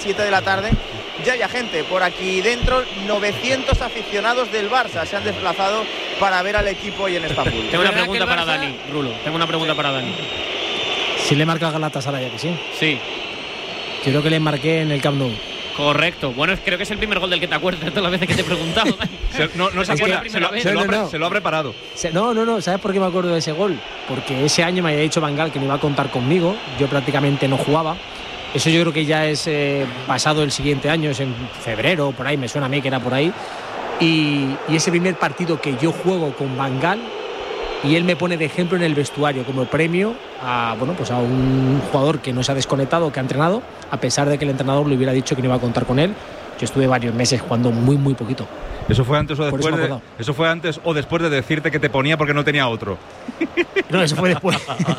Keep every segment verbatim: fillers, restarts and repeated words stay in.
siete de la tarde. Ya hay gente por aquí dentro, novecientos aficionados del Barça se han desplazado para ver al equipo hoy en Estambul. Tengo una pregunta para Dani, Rulo. Tengo una pregunta para Dani. Si le marca el Galatasaray, que sí. Sí. Yo creo que le marqué en el Camp Nou. Correcto. Bueno, creo que es el primer gol del que te acuerdas de todas las veces que te he preguntado. se, no no se acuerda, se, lo, se, lo ha, no, no. se lo ha preparado. Se, no, no, no. ¿Sabes por qué me acuerdo de ese gol? Porque ese año me había dicho Van Gaal que no iba a contar conmigo. Yo prácticamente no jugaba. Eso yo creo que ya es eh, pasado el siguiente año, es en febrero, por ahí, me suena a mí que era por ahí. Y, y ese primer partido que yo juego con Van Gaal, y él me pone de ejemplo en el vestuario como premio a, bueno, pues a un jugador que no se ha desconectado, que ha entrenado, a pesar de que el entrenador le hubiera dicho que no iba a contar con él. Yo estuve varios meses jugando muy, muy poquito. ¿Eso fue antes o después eso, de, eso fue antes o después de decirte que te ponía porque no tenía otro? No, eso fue después.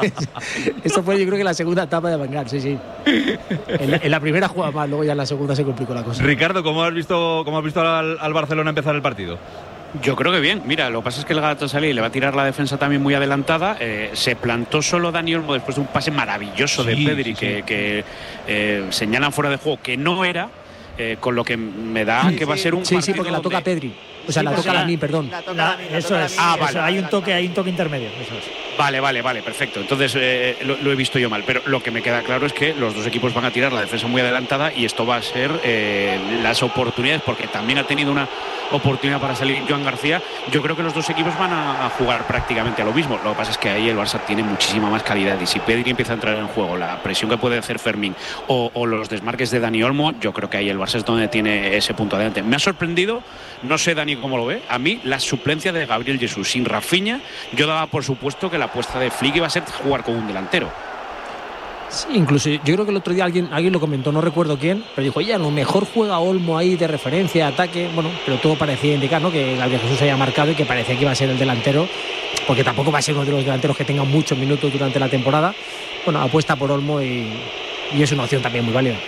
Eso fue yo creo que la segunda etapa de Van Gaal, sí, sí. En la, en la primera jugaba mal, luego ya en la segunda se complicó la cosa. Ricardo, ¿cómo has visto, cómo has visto al, al Barcelona empezar el partido? Yo creo que bien. Mira, lo que pasa es que el Galatasaray le va a tirar la defensa también muy adelantada. Eh, se plantó solo Dani Olmo después de un pase maravilloso sí, de Pedri sí, que, sí. que eh, señalan fuera de juego que no era. Eh, con lo que me da sí, que va a ser un sí, partido sí, porque la toca donde... Pedri. O sea, sí, la toca a mí, perdón. La toca la, la eso es. Ah, vale. Eso, hay un toque, hay un toque intermedio. Eso es. Vale, vale, vale, perfecto. Entonces eh, lo, lo he visto yo mal. Pero lo que me queda claro es que los dos equipos van a tirar la defensa muy adelantada y esto va a ser eh, las oportunidades, porque también ha tenido una oportunidad para salir Joan García. Yo creo que los dos equipos van a, a jugar prácticamente a lo mismo. Lo que pasa es que ahí el Barça tiene muchísima más calidad y si Pedri empieza a entrar en juego, la presión que puede hacer Fermín o, o los desmarques de Dani Olmo, yo creo que ahí el Barça es donde tiene ese punto adelante. Me ha sorprendido, no sé Dani cómo lo ve, a mí la suplencia de Gabriel Jesús sin Rafinha. Yo daba por supuesto que la apuesta de Flick iba a ser jugar con un delantero. Sí, incluso yo creo que el otro día alguien, alguien lo comentó, no recuerdo quién, pero dijo, oye, a lo mejor juega Olmo ahí de referencia, ataque, bueno, pero todo parecía indicar, ¿no?, que Gabriel Jesús se había marcado y que parecía que iba a ser el delantero, porque tampoco va a ser uno de los delanteros que tengan muchos minutos durante la temporada. Bueno, apuesta por Olmo y, y es una opción también muy válida.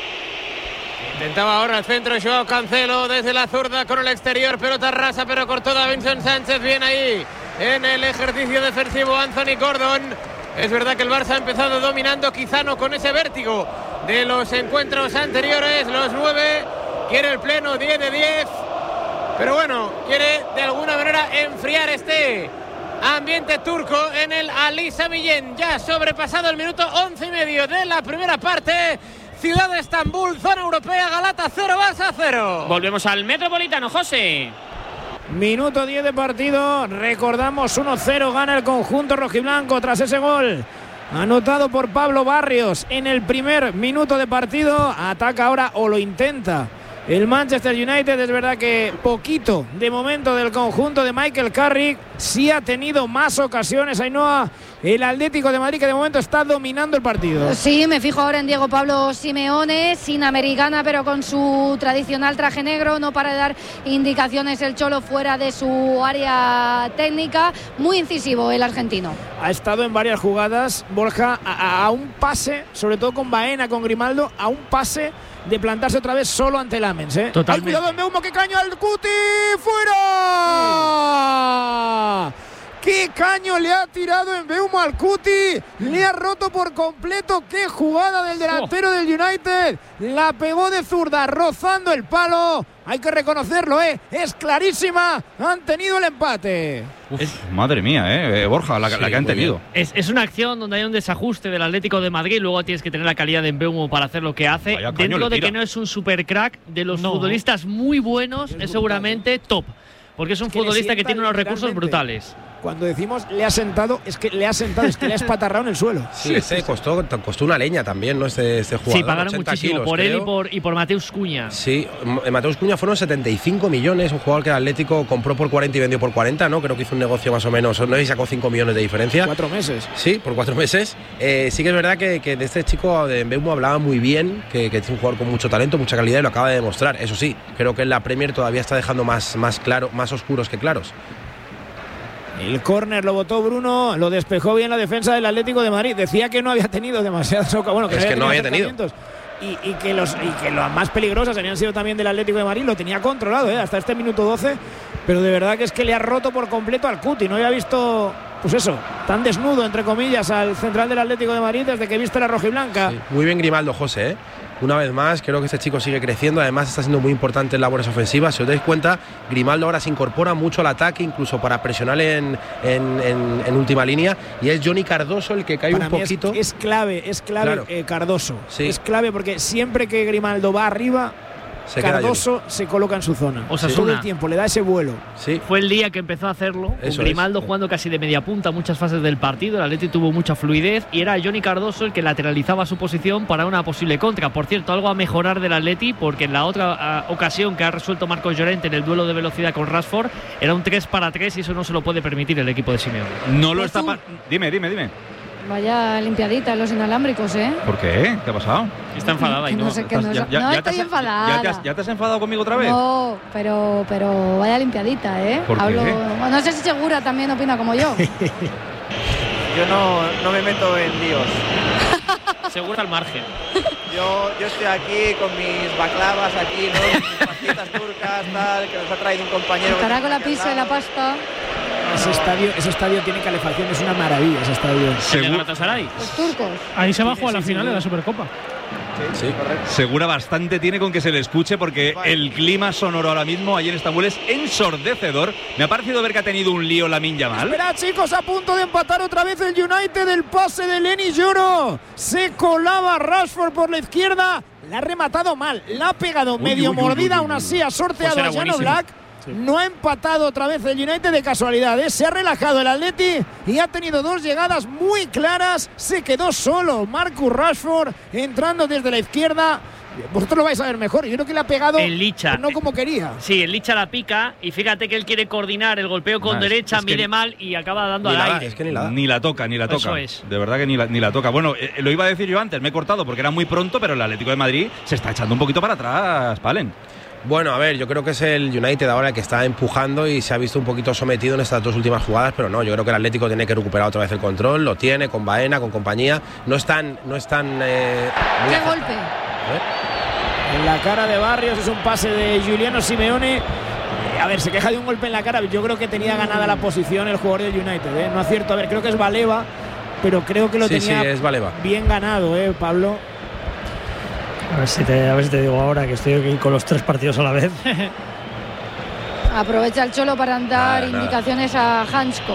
Intentaba ahora el centro Joao Cancelo desde la zurda con el exterior, pelota rasa pero cortó Davinson Sánchez, bien ahí en el ejercicio defensivo Anthony Gordon. Es verdad que el Barça ha empezado dominando, quizá no con ese vértigo de los encuentros anteriores. Los nueve, quiere el pleno, diez de diez. Pero bueno, quiere de alguna manera enfriar este ambiente turco en el Ali Sami Yen. Ya sobrepasado el minuto once y medio de la primera parte. Ciudad de Estambul, zona europea, Galata cero, Barça cero. Volvemos al Metropolitano, José. Minuto diez de partido, recordamos uno cero gana el conjunto rojiblanco tras ese gol anotado por Pablo Barrios en el primer minuto de partido. Ataca ahora o lo intenta el Manchester United. Es verdad que poquito de momento del conjunto de Michael Carrick, sí ha tenido más ocasiones Ainhoa el Atlético de Madrid, que de momento está dominando el partido. Sí, me fijo ahora en Diego Pablo Simeone, sin americana pero con su tradicional traje negro, no para de dar indicaciones el Cholo fuera de su área técnica, muy incisivo el argentino. Ha estado en varias jugadas, Borja, a, a un pase, sobre todo con Baena, con Grimaldo, a un pase de plantarse otra vez solo ante el Lamens, ¿eh? ¡Ay, cuidado en Mbeumo, qué caño al Cuti! ¡Fuera! ¡Qué caño le ha tirado Mbeumo al Cuti! Le ha roto por completo. ¡Qué jugada del delantero oh. del United! La pegó de zurda, rozando el palo. Hay que reconocerlo, ¿eh? Es clarísima. Han tenido el empate. Uf, madre mía, ¿eh? Borja, la, sí, la que han tenido. Es, es una acción donde hay un desajuste del Atlético de Madrid. Luego tienes que tener la calidad de Mbeumo para hacer lo que hace. Vaya, dentro de que no es un super crack, de los no. futbolistas muy buenos, es, es seguramente top. Porque es un es que futbolista que tiene unos recursos brutales. Cuando decimos le ha sentado, es que le ha sentado, es que le ha espatarrado en el suelo. Sí, ese costó, costó una leña también, ¿no? Este, este jugador. Sí, pagaron muchísimo kilos, por él y por, y por Mateus Cunha. Sí, Mateus Cunha fueron setenta y cinco millones, un jugador que el Atlético compró por cuarenta y vendió por cuarenta, ¿no? Creo que hizo un negocio más o menos, no sé si sacó cinco millones de diferencia. Cuatro meses. Sí, por cuatro meses. Eh, sí que es verdad que, que de este chico de Mbeumo hablaba muy bien, que, que es un jugador con mucho talento, mucha calidad y lo acaba de demostrar. Eso sí, creo que en la Premier todavía está dejando más, más, claro, más oscuros que claros. El córner lo botó Bruno, lo despejó bien la defensa del Atlético de Madrid. Decía que no había tenido demasiadas ocasiones. Bueno, que es no había que tenido no había tenido. Y, y, que los, y que las más peligrosas habían sido también del Atlético de Madrid. Lo tenía controlado, ¿eh? Hasta este minuto doce. Pero de verdad que es que le ha roto por completo al Cuti. No había visto, pues eso, tan desnudo, entre comillas, al central del Atlético de Madrid desde que viste la rojiblanca. Sí, muy bien Grimaldo, José, ¿eh? una vez más, creo que este chico sigue creciendo, además está siendo muy importante en labores ofensivas. Si os dais cuenta, Grimaldo ahora se incorpora mucho al ataque, incluso para presionar en, en, en, en última línea, y es Johnny Cardoso el que cae para un mí poquito. Es, es clave, es clave claro. eh, Cardoso. Sí. Es clave porque siempre que Grimaldo va arriba, se Cardoso se coloca en su zona. O sea, sí. todo el tiempo le da ese vuelo. Sí. Fue el día que empezó a hacerlo. Eso Grimaldo es. jugando casi de media punta muchas fases del partido. El Atleti tuvo mucha fluidez y era Johnny Cardoso el que lateralizaba su posición para una posible contra. Por cierto, algo a mejorar del Atleti, porque en la otra uh, ocasión que ha resuelto Marcos Llorente en el duelo de velocidad con Rashford era un tres para tres y eso no se lo puede permitir el equipo de Simeone. No lo está. Pa- dime, dime, dime. Vaya limpiadita los inalámbricos, ¿eh? ¿Por qué? ¿Qué ha pasado? Está enfadada y no. No sé qué. No, ya, ya, no ya estoy has, enfadada. Ya te, has, ¿Ya te has enfadado conmigo otra vez? No, pero, pero vaya limpiadita, ¿eh? ¿Por Hablo, qué? No sé si Segura también opina como yo. Yo no, no me meto en líos. Segura al margen. Yo, yo estoy aquí con mis baclavas aquí, ¿no? Mis pastitas turcas, tal, que nos ha traído un compañero. Estará con la pizza y la pasta. Ese estadio, ese estadio tiene calefacción, es una maravilla ese estadio. ¿Seguro Galatasaray? Los turcos. Ahí se va a jugar la final de la Supercopa. Sí, sí, correcto. Segura bastante tiene con que se le escuche porque vale. El clima sonoro ahora mismo allí en Estambul es ensordecedor. Me ha parecido ver que ha tenido un lío Lamine Yamal. Espera, chicos, a punto de empatar otra vez el United. El pase de Lenny Yoro. Se colaba Rashford por la izquierda. La ha rematado mal. La ha pegado uy, medio uy, uy, mordida. Uy, uy, uy. Aún así ha sorteado pues a Llano Black. Sí. No ha empatado otra vez el United de casualidad, ¿eh? Se ha relajado el Atleti y ha tenido dos llegadas muy claras. Se quedó solo Marcus Rashford entrando desde la izquierda. Vosotros lo vais a ver mejor. Yo creo que le ha pegado el Licha, no como quería. Sí, el Licha la pica y fíjate que él quiere coordinar el golpeo con no, derecha, es, es mide mal y acaba dando al aire. Es que ni, la ni la toca, ni la toca. Eso es. De verdad que ni la, ni la toca. Bueno, eh, lo iba a decir yo antes, me he cortado porque era muy pronto, pero el Atlético de Madrid se está echando un poquito para atrás, Palen. Bueno, a ver, yo creo que es el United ahora el que está empujando y se ha visto un poquito sometido en estas dos últimas jugadas, pero no, yo creo que el Atlético tiene que recuperar otra vez el control, lo tiene con Baena, con compañía, no están, no están. Eh, ¡Qué golpe! ¿Eh? En la cara de Barrios es un pase de Giuliano Simeone. A ver, se queja de un golpe en la cara. Yo creo que tenía ganada la posición el jugador del United, ¿eh? No acierto. A ver, creo que es Baleva, pero creo que lo sí, tenía sí, es Baleva. Bien ganado, ¿eh, Pablo? A ver si te, a ver si te digo ahora que estoy aquí con los tres partidos a la vez. Aprovecha el Cholo para dar nada, indicaciones nada. a Hansko.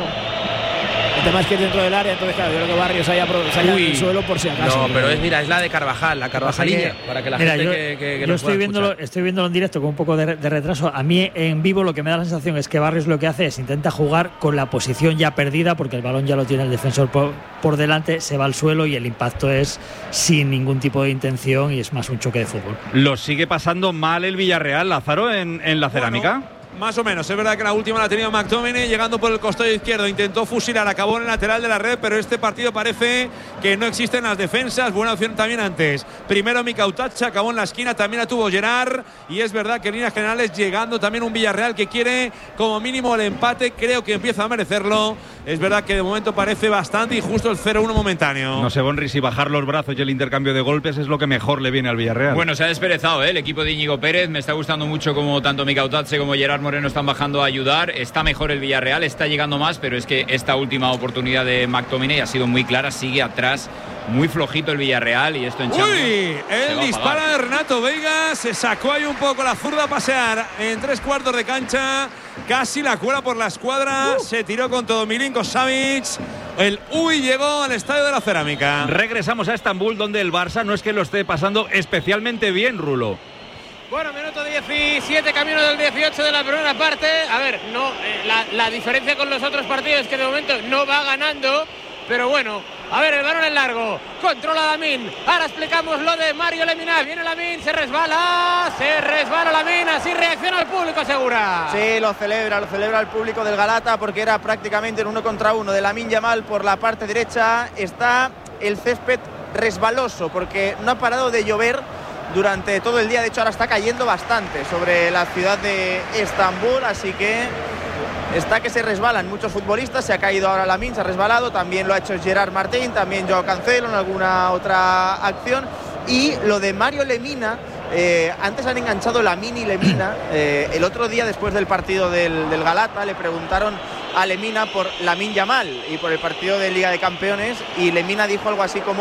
El tema es que es dentro del área, entonces claro, yo creo que Barrios haya aprovechado el suelo por si acaso. No, pero es, mira, es la de Carvajal, la Carvajalilla, para que la mira, gente yo, que, que, que yo estoy viéndolo, estoy viéndolo en directo con un poco de, de retraso. A mí en vivo lo que me da la sensación es que Barrios lo que hace es intenta jugar con la posición ya perdida, porque el balón ya lo tiene el defensor por, por delante, se va al suelo y el impacto es sin ningún tipo de intención y es más un choque de fútbol. ¿Lo sigue pasando mal el Villarreal, Lázaro, en, en la cerámica? Bueno. Más o menos, es verdad que la última la ha tenido McTominay llegando por el costado izquierdo, intentó fusilar, acabó en el lateral de la red, pero este partido parece que no existen las defensas. Buena opción también antes. Primero Mikautacha, acabó en la esquina, también la tuvo Gerard, y es verdad que en líneas generales llegando también un Villarreal que quiere como mínimo el empate, creo que empieza a merecerlo. Es verdad que de momento parece bastante injusto el cero uno momentáneo. No sé, Bonri, si bajar los brazos y el intercambio de golpes es lo que mejor le viene al Villarreal. Bueno, se ha desperezado, ¿eh? El equipo de Íñigo Pérez. Me está gustando mucho como tanto Mikautache como Gerard Moreno están bajando a ayudar. Está mejor el Villarreal, está llegando más, pero es que esta última oportunidad de McTominay ha sido muy clara, sigue atrás. Muy flojito el Villarreal y esto en Champions. Uy, el dispara de Renato Veiga, se sacó ahí un poco la zurda a pasear en tres cuartos de cancha, casi la cuela por la escuadra, uh. se tiró con todo Milinko Savic. El Uy llegó al Estadio de la Cerámica. Regresamos a Estambul, donde el Barça no es que lo esté pasando especialmente bien, Rulo. Bueno, minuto diecisiete, camino del dieciocho de la primera parte. A ver, no, eh, la, la diferencia con los otros partidos es que de momento no va ganando, pero bueno. A ver, el balón es largo, controla Lamine. Ahora explicamos lo de Mario Lemina. Viene Lamine, se resbala, se resbala Lamine, así reacciona el público, Segura. Sí, lo celebra, lo celebra el público del Galata porque era prácticamente en uno contra uno de Lamine Yamal por la parte derecha. Está el césped resbaloso porque no ha parado de llover durante todo el día. De hecho, ahora está cayendo bastante sobre la ciudad de Estambul, así que está que se resbalan muchos futbolistas. Se ha caído ahora Lamine, se ha resbalado, también lo ha hecho Gerard Martín, también Joao Cancelo en alguna otra acción. Y lo de Mario Lemina, eh, antes han enganchado Lamine y Lemina. Eh, el otro día, después del partido del, del Galata, le preguntaron a Lemina por Lamine Yamal y por el partido de Liga de Campeones, y Lemina dijo algo así como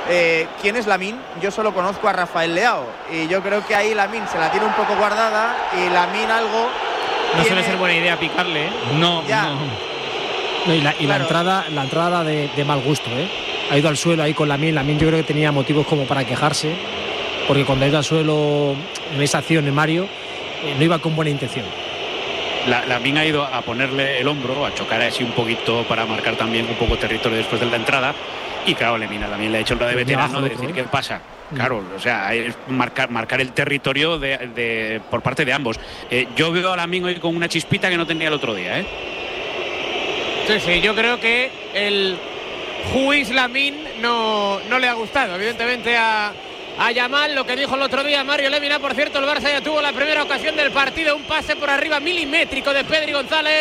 Eh, ¿Quién es Lamine? Yo solo conozco a Rafael Leao y yo creo que ahí Lamine se la tiene un poco guardada y Lamine algo no tiene... suele ser buena idea picarle, ¿eh? No, ya. no. No, y la, y Claro. la entrada la entrada de, de mal gusto, ¿eh? Ha ido al suelo ahí con Lamine. Lamine yo creo que tenía motivos como para quejarse, porque cuando ha ido al suelo en esa acción en Mario eh, no iba con buena intención. La, la Min ha ido a ponerle el hombro, a chocar así un poquito para marcar también un poco territorio después de la entrada. Y claro, Lemina también le ha hecho la de veterano de decir qué pasa. Claro, o sea, es marcar, marcar el territorio de, de, por parte de ambos. Eh, yo veo a Lamine hoy con una chispita que no tenía el otro día, ¿eh? Sí, sí, yo creo que el Juiz Lamine no, no le ha gustado, evidentemente, a, a Yamal. Lo que dijo el otro día Mario Lemina, por cierto, el Barça ya tuvo la primera ocasión del partido, un pase por arriba milimétrico de Pedri González.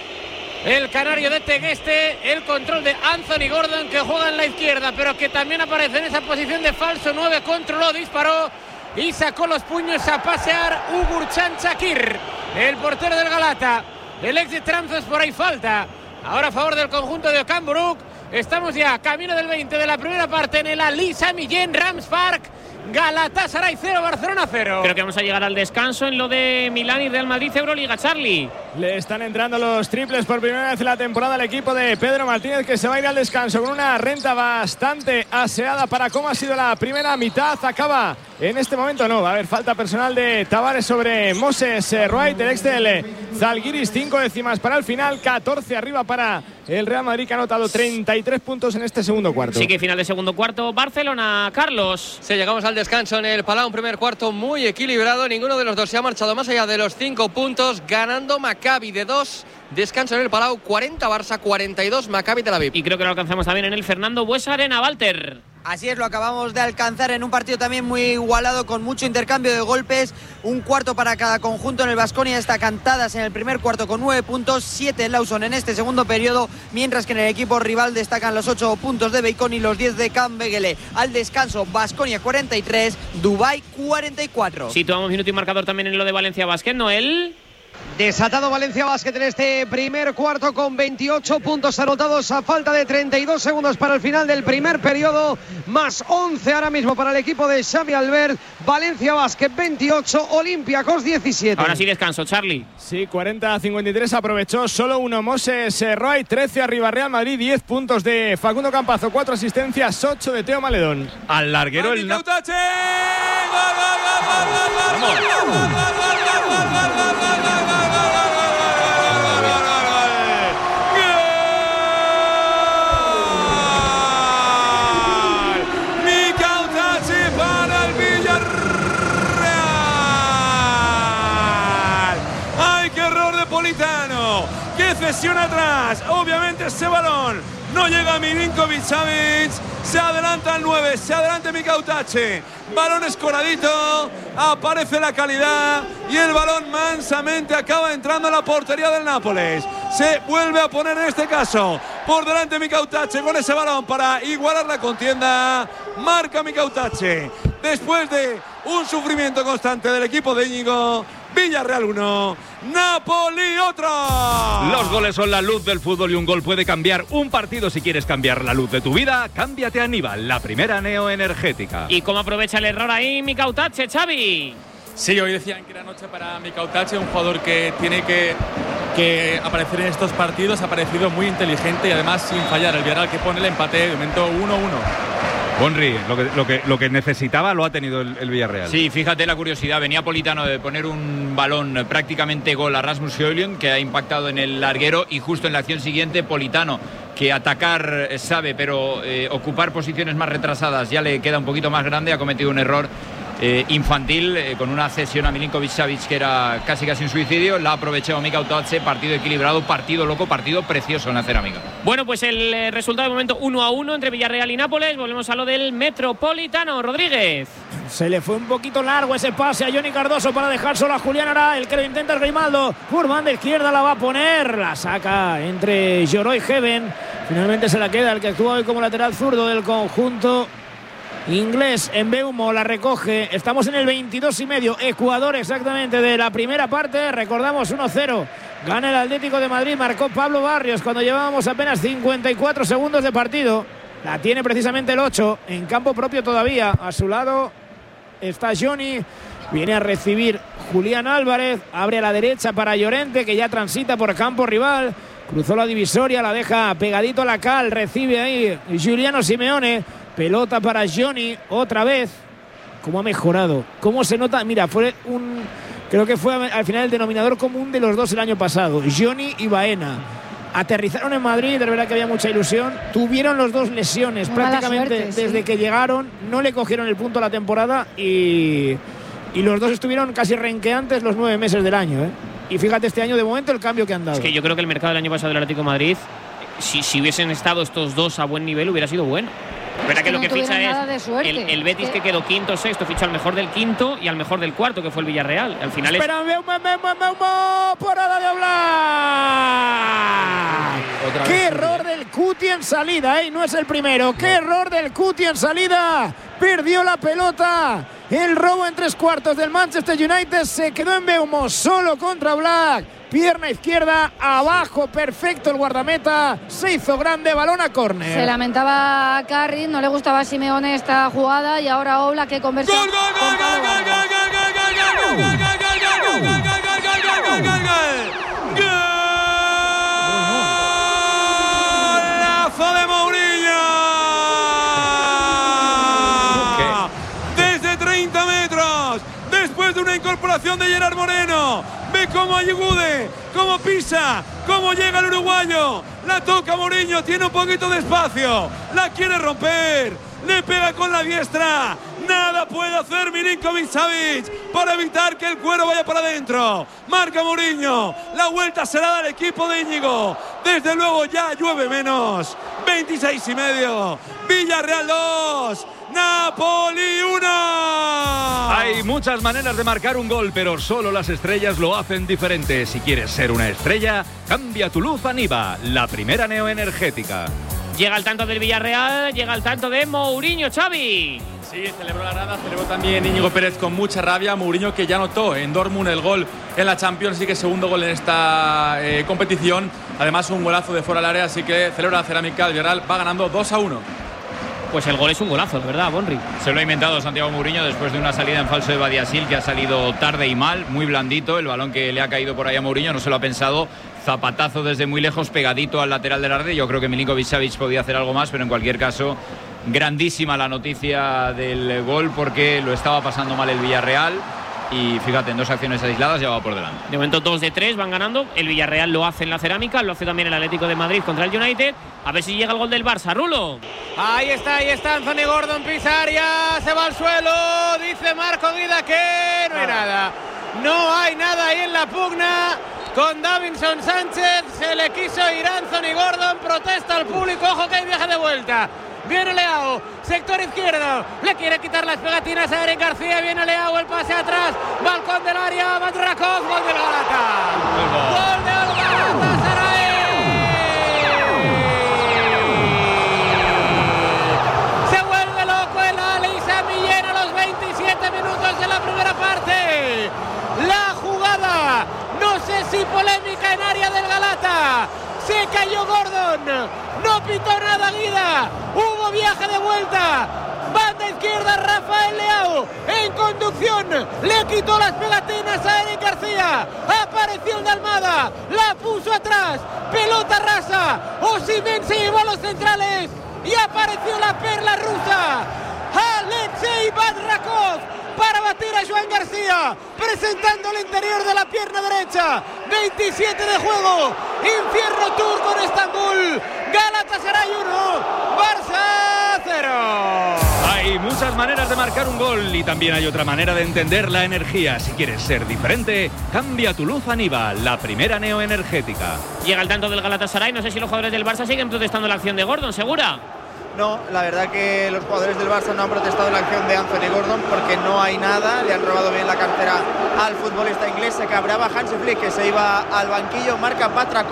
El canario de Tegueste, el control de Anthony Gordon, que juega en la izquierda, pero que también aparece en esa posición de falso nueve, controló, disparó y sacó los puños a pasear Ugurcan Shakir, el portero del Galata. El ex de Tranzos, por ahí falta. Ahora a favor del conjunto de Okamburuk. Estamos ya camino del veinte de la primera parte en el Ali Sami Yen Rams Park. Galatasaray cero, Barcelona cero. Creo que vamos a llegar al descanso en lo de Milán y Real Madrid Euroliga, Charlie. Le están entrando los triples por primera vez en la temporada al equipo de Pedro Martínez, que se va a ir al descanso con una renta bastante aseada para cómo ha sido la primera mitad. Acaba en este momento, no, va a haber falta personal de Tavares sobre Moses Wright, el ex del Zalgiris. Cinco décimas para el final, catorce arriba para el Real Madrid, que ha anotado treinta y tres puntos en este segundo cuarto. Sí, que final de segundo cuarto, Barcelona, Carlos. Sí, llegamos al descanso en el Palau, un primer cuarto muy equilibrado. Ninguno de los dos se ha marchado más allá de los cinco puntos, ganando Maccabi de dos. Descanso en el Palau, cuarenta Barça, cuarenta y dos Maccabi Tel Aviv. Y creo que lo alcanzamos también en el Fernando Buesa Arena, Walter. Así es, lo acabamos de alcanzar en un partido también muy igualado, con mucho intercambio de golpes. Un cuarto para cada conjunto. En el Baskonia está Cantadas en el primer cuarto con nueve puntos, siete en Lawson en este segundo periodo, mientras que en el equipo rival destacan los ocho puntos de Bacon y los diez de Cambegele. Al descanso, Baskonia cuarenta y tres, Dubái cuarenta y cuatro. Situamos minuto y marcador también en lo de Valencia Basket, Noel. Desatado Valencia Basket en este primer cuarto con veintiocho puntos anotados a falta de treinta y dos segundos para el final del primer periodo, más once ahora mismo para el equipo de Xavi Albert. Valencia Basket veintiocho, Olympiacos diecisiete. Ahora sí descanso, Charlie. Sí, cuarenta a cincuenta y tres, aprovechó solo uno Moses Wright. Trece arriba Real Madrid, diez puntos de Facundo Campazo, cuatro asistencias, ocho de Teo Maledón. Al larguero el... ¡Cautache! ¡Qué cesión atrás! Obviamente ese balón no llega a Milinkovic-Savic. Se adelanta el nueve, se adelanta Mikautache. Balón escoradito, aparece la calidad y el balón mansamente acaba entrando en la portería del Nápoles. Se vuelve a poner en este caso por delante Mikautache con ese balón para igualar la contienda. Marca Mikautache después de un sufrimiento constante del equipo de Íñigo. Villarreal uno, Napoli otro. Los goles son la luz del fútbol y un gol puede cambiar un partido. Si quieres cambiar la luz de tu vida, cámbiate a Aníbal, la primera neoenergética. ¿Y cómo aprovecha el error ahí Mikautache, Xavi? Sí, hoy decían que era noche para Mikautache, un jugador que tiene que, que aparecer en estos partidos. Ha parecido muy inteligente y además sin fallar. El Villarreal que pone el empate de momento uno uno. Bonri, lo que, lo, que, lo que necesitaba lo ha tenido el, el Villarreal. Sí, fíjate la curiosidad. Venía Politano de poner un balón prácticamente gol a Rasmus Højlund, que ha impactado en el larguero, y justo en la acción siguiente Politano, que atacar sabe, pero eh, ocupar posiciones más retrasadas ya le queda un poquito más grande, ha cometido un error eh, infantil eh, con una cesión a Milinkovic-Savic que era casi casi un suicidio. La ha aprovechado Mikautache. Partido equilibrado, partido loco, partido precioso en la cerámica. Bueno, pues el eh, resultado de momento uno a uno entre Villarreal y Nápoles. Volvemos a lo del Metropolitano. Rodríguez. Se le fue un poquito largo ese pase a Johnny Cardoso para dejar solo a Julián Ara. El que lo intenta es Grimaldo. Por banda izquierda la va a poner. La saca entre Lloró y Heaven. Finalmente se la queda el que actúa hoy como lateral zurdo del conjunto inglés. En Mbeumo la recoge. Estamos en el veintidós y medio, Ecuador exactamente, de la primera parte. Recordamos uno cero. Gana el Atlético de Madrid. Marcó Pablo Barrios cuando llevábamos apenas cincuenta y cuatro segundos de partido. La tiene precisamente el ocho, en campo propio todavía. A su lado está Johnny. Viene a recibir Julián Álvarez. Abre a la derecha para Llorente, que ya transita por campo rival. Cruzó la divisoria, la deja pegadito a la cal. Recibe ahí Giuliano Simeone. Pelota para Johnny, otra vez. ¿Cómo ha mejorado? ¿Cómo se nota? Mira, fue un... Creo que fue al final el denominador común de los dos el año pasado. Johnny y Baena. Aterrizaron en Madrid, de verdad que había mucha ilusión. Tuvieron los dos lesiones Mala prácticamente suerte, desde sí. que llegaron. No le cogieron el punto a la temporada y, y los dos estuvieron casi renqueantes los nueve meses del año, ¿eh? Y fíjate este año de momento el cambio que han dado. Es que yo creo que el mercado del año pasado del Atlético de Madrid, si, si hubiesen estado estos dos a buen nivel, hubiera sido bueno. Verdad que, que no lo que ficha es el, el Betis, que quedó quinto, sexto, ficha al mejor del quinto y al mejor del cuarto, que fue el Villarreal. Al final Espera, es... Meumo, Meumo, Meumo, parada de Oblak. Qué error del Cuti en salida, ¿eh? No es el primero. Qué error del Cuti en salida. Perdió la pelota. El robo en tres cuartos del Manchester United. Se quedó en Meumo solo contra Oblak. Pierna izquierda, abajo, perfecto el guardameta. Se hizo grande, balón a córner. Se lamentaba Carriz, no le gustaba a Simeone esta jugada y ahora Oblak que conversa. ¡Gol, gol, gol, gol, gol, gol, gol, gol, gol, gol, gol, gol! ¡Golazo de Mourinho! Desde treinta metros, después de una incorporación de Gerard Moreno. Ve cómo ayude, cómo pisa, cómo llega el uruguayo. La toca Mourinho, tiene un poquito de espacio. La quiere romper, le pega con la diestra. Nada puede hacer Milinkovic-Savic para evitar que el cuero vaya para adentro. Marca Mourinho, la vuelta será del equipo de Íñigo. Desde luego ya llueve menos. veintiséis y medio, Villarreal dos. Napoli uno. Hay muchas maneras de marcar un gol, pero solo las estrellas lo hacen diferente. Si quieres ser una estrella, cambia tu luz a Niva, la primera neoenergética. Llega el tanto del Villarreal, llega el tanto de Mourinho, Xavi. Sí, celebró la nada, celebró también Íñigo Pérez con mucha rabia. Mourinho, que ya anotó en Dortmund el gol en la Champions, así que segundo gol en esta eh, competición. Además, un golazo de fuera del área, así que celebra la cerámica. El Villarreal va ganando dos a uno. Pues el gol es un golazo, la verdad, Bonri. Se lo ha inventado Santiago Mourinho después de una salida en falso de Badiasil que ha salido tarde y mal, muy blandito. El balón que le ha caído por ahí a Mourinho no se lo ha pensado. Zapatazo desde muy lejos, pegadito al lateral del Arde. Yo creo que Milinkovic-Savic podía hacer algo más, pero en cualquier caso, grandísima la noticia del gol porque lo estaba pasando mal el Villarreal. Y fíjate, en dos acciones aisladas ya va por delante. De momento dos de tres van ganando. El Villarreal lo hace en la cerámica, lo hace también el Atlético de Madrid contra el United. A ver si llega el gol del Barça, Rulo. Ahí está, ahí está Anthony Gordon, pisa área, se va al suelo. Dice Marco Guida que no hay nada. No hay nada ahí en la pugna con Davinson Sánchez. Se le quiso ir Anthony Gordon, protesta al público. Ojo que hay viaje de vuelta. Viene Leao, sector izquierdo, le quiere quitar las pegatinas a Eric García, viene Leao, el pase atrás, balcón del área, Batrakov, gol del Galata. Gol del Galatasaray. Se vuelve loco el Ali Sami Yen a los veintisiete minutos de la primera parte. La jugada, no sé si polémica en área del Galata. Se cayó Gordon, no pitó nada Guida, hubo viaje de vuelta, banda izquierda Rafael Leao, en conducción, le quitó las pegatinas a Eric García, apareció el de Almada, la puso atrás, pelota rasa, Osimhen se llevó a los centrales y apareció la perla rusa, Alexei Batrakov, para batir a Joan García, presentando el interior de la pierna derecha. veintisiete de juego, Infierno Turco en Estambul. Galatasaray uno, Barça cero. Hay muchas maneras de marcar un gol y también hay otra manera de entender la energía. Si quieres ser diferente, cambia tu luz a Niva, la primera neoenergética. Llega el tanto del Galatasaray, no sé si los jugadores del Barça siguen protestando la acción de Gordon, ¿segura? No, la verdad que los jugadores del Barça no han protestado la acción de Anthony Gordon porque no hay nada, le han robado bien la cartera al futbolista inglés. Se cabraba Hansi Flick, que se iba al banquillo, marca Batrakov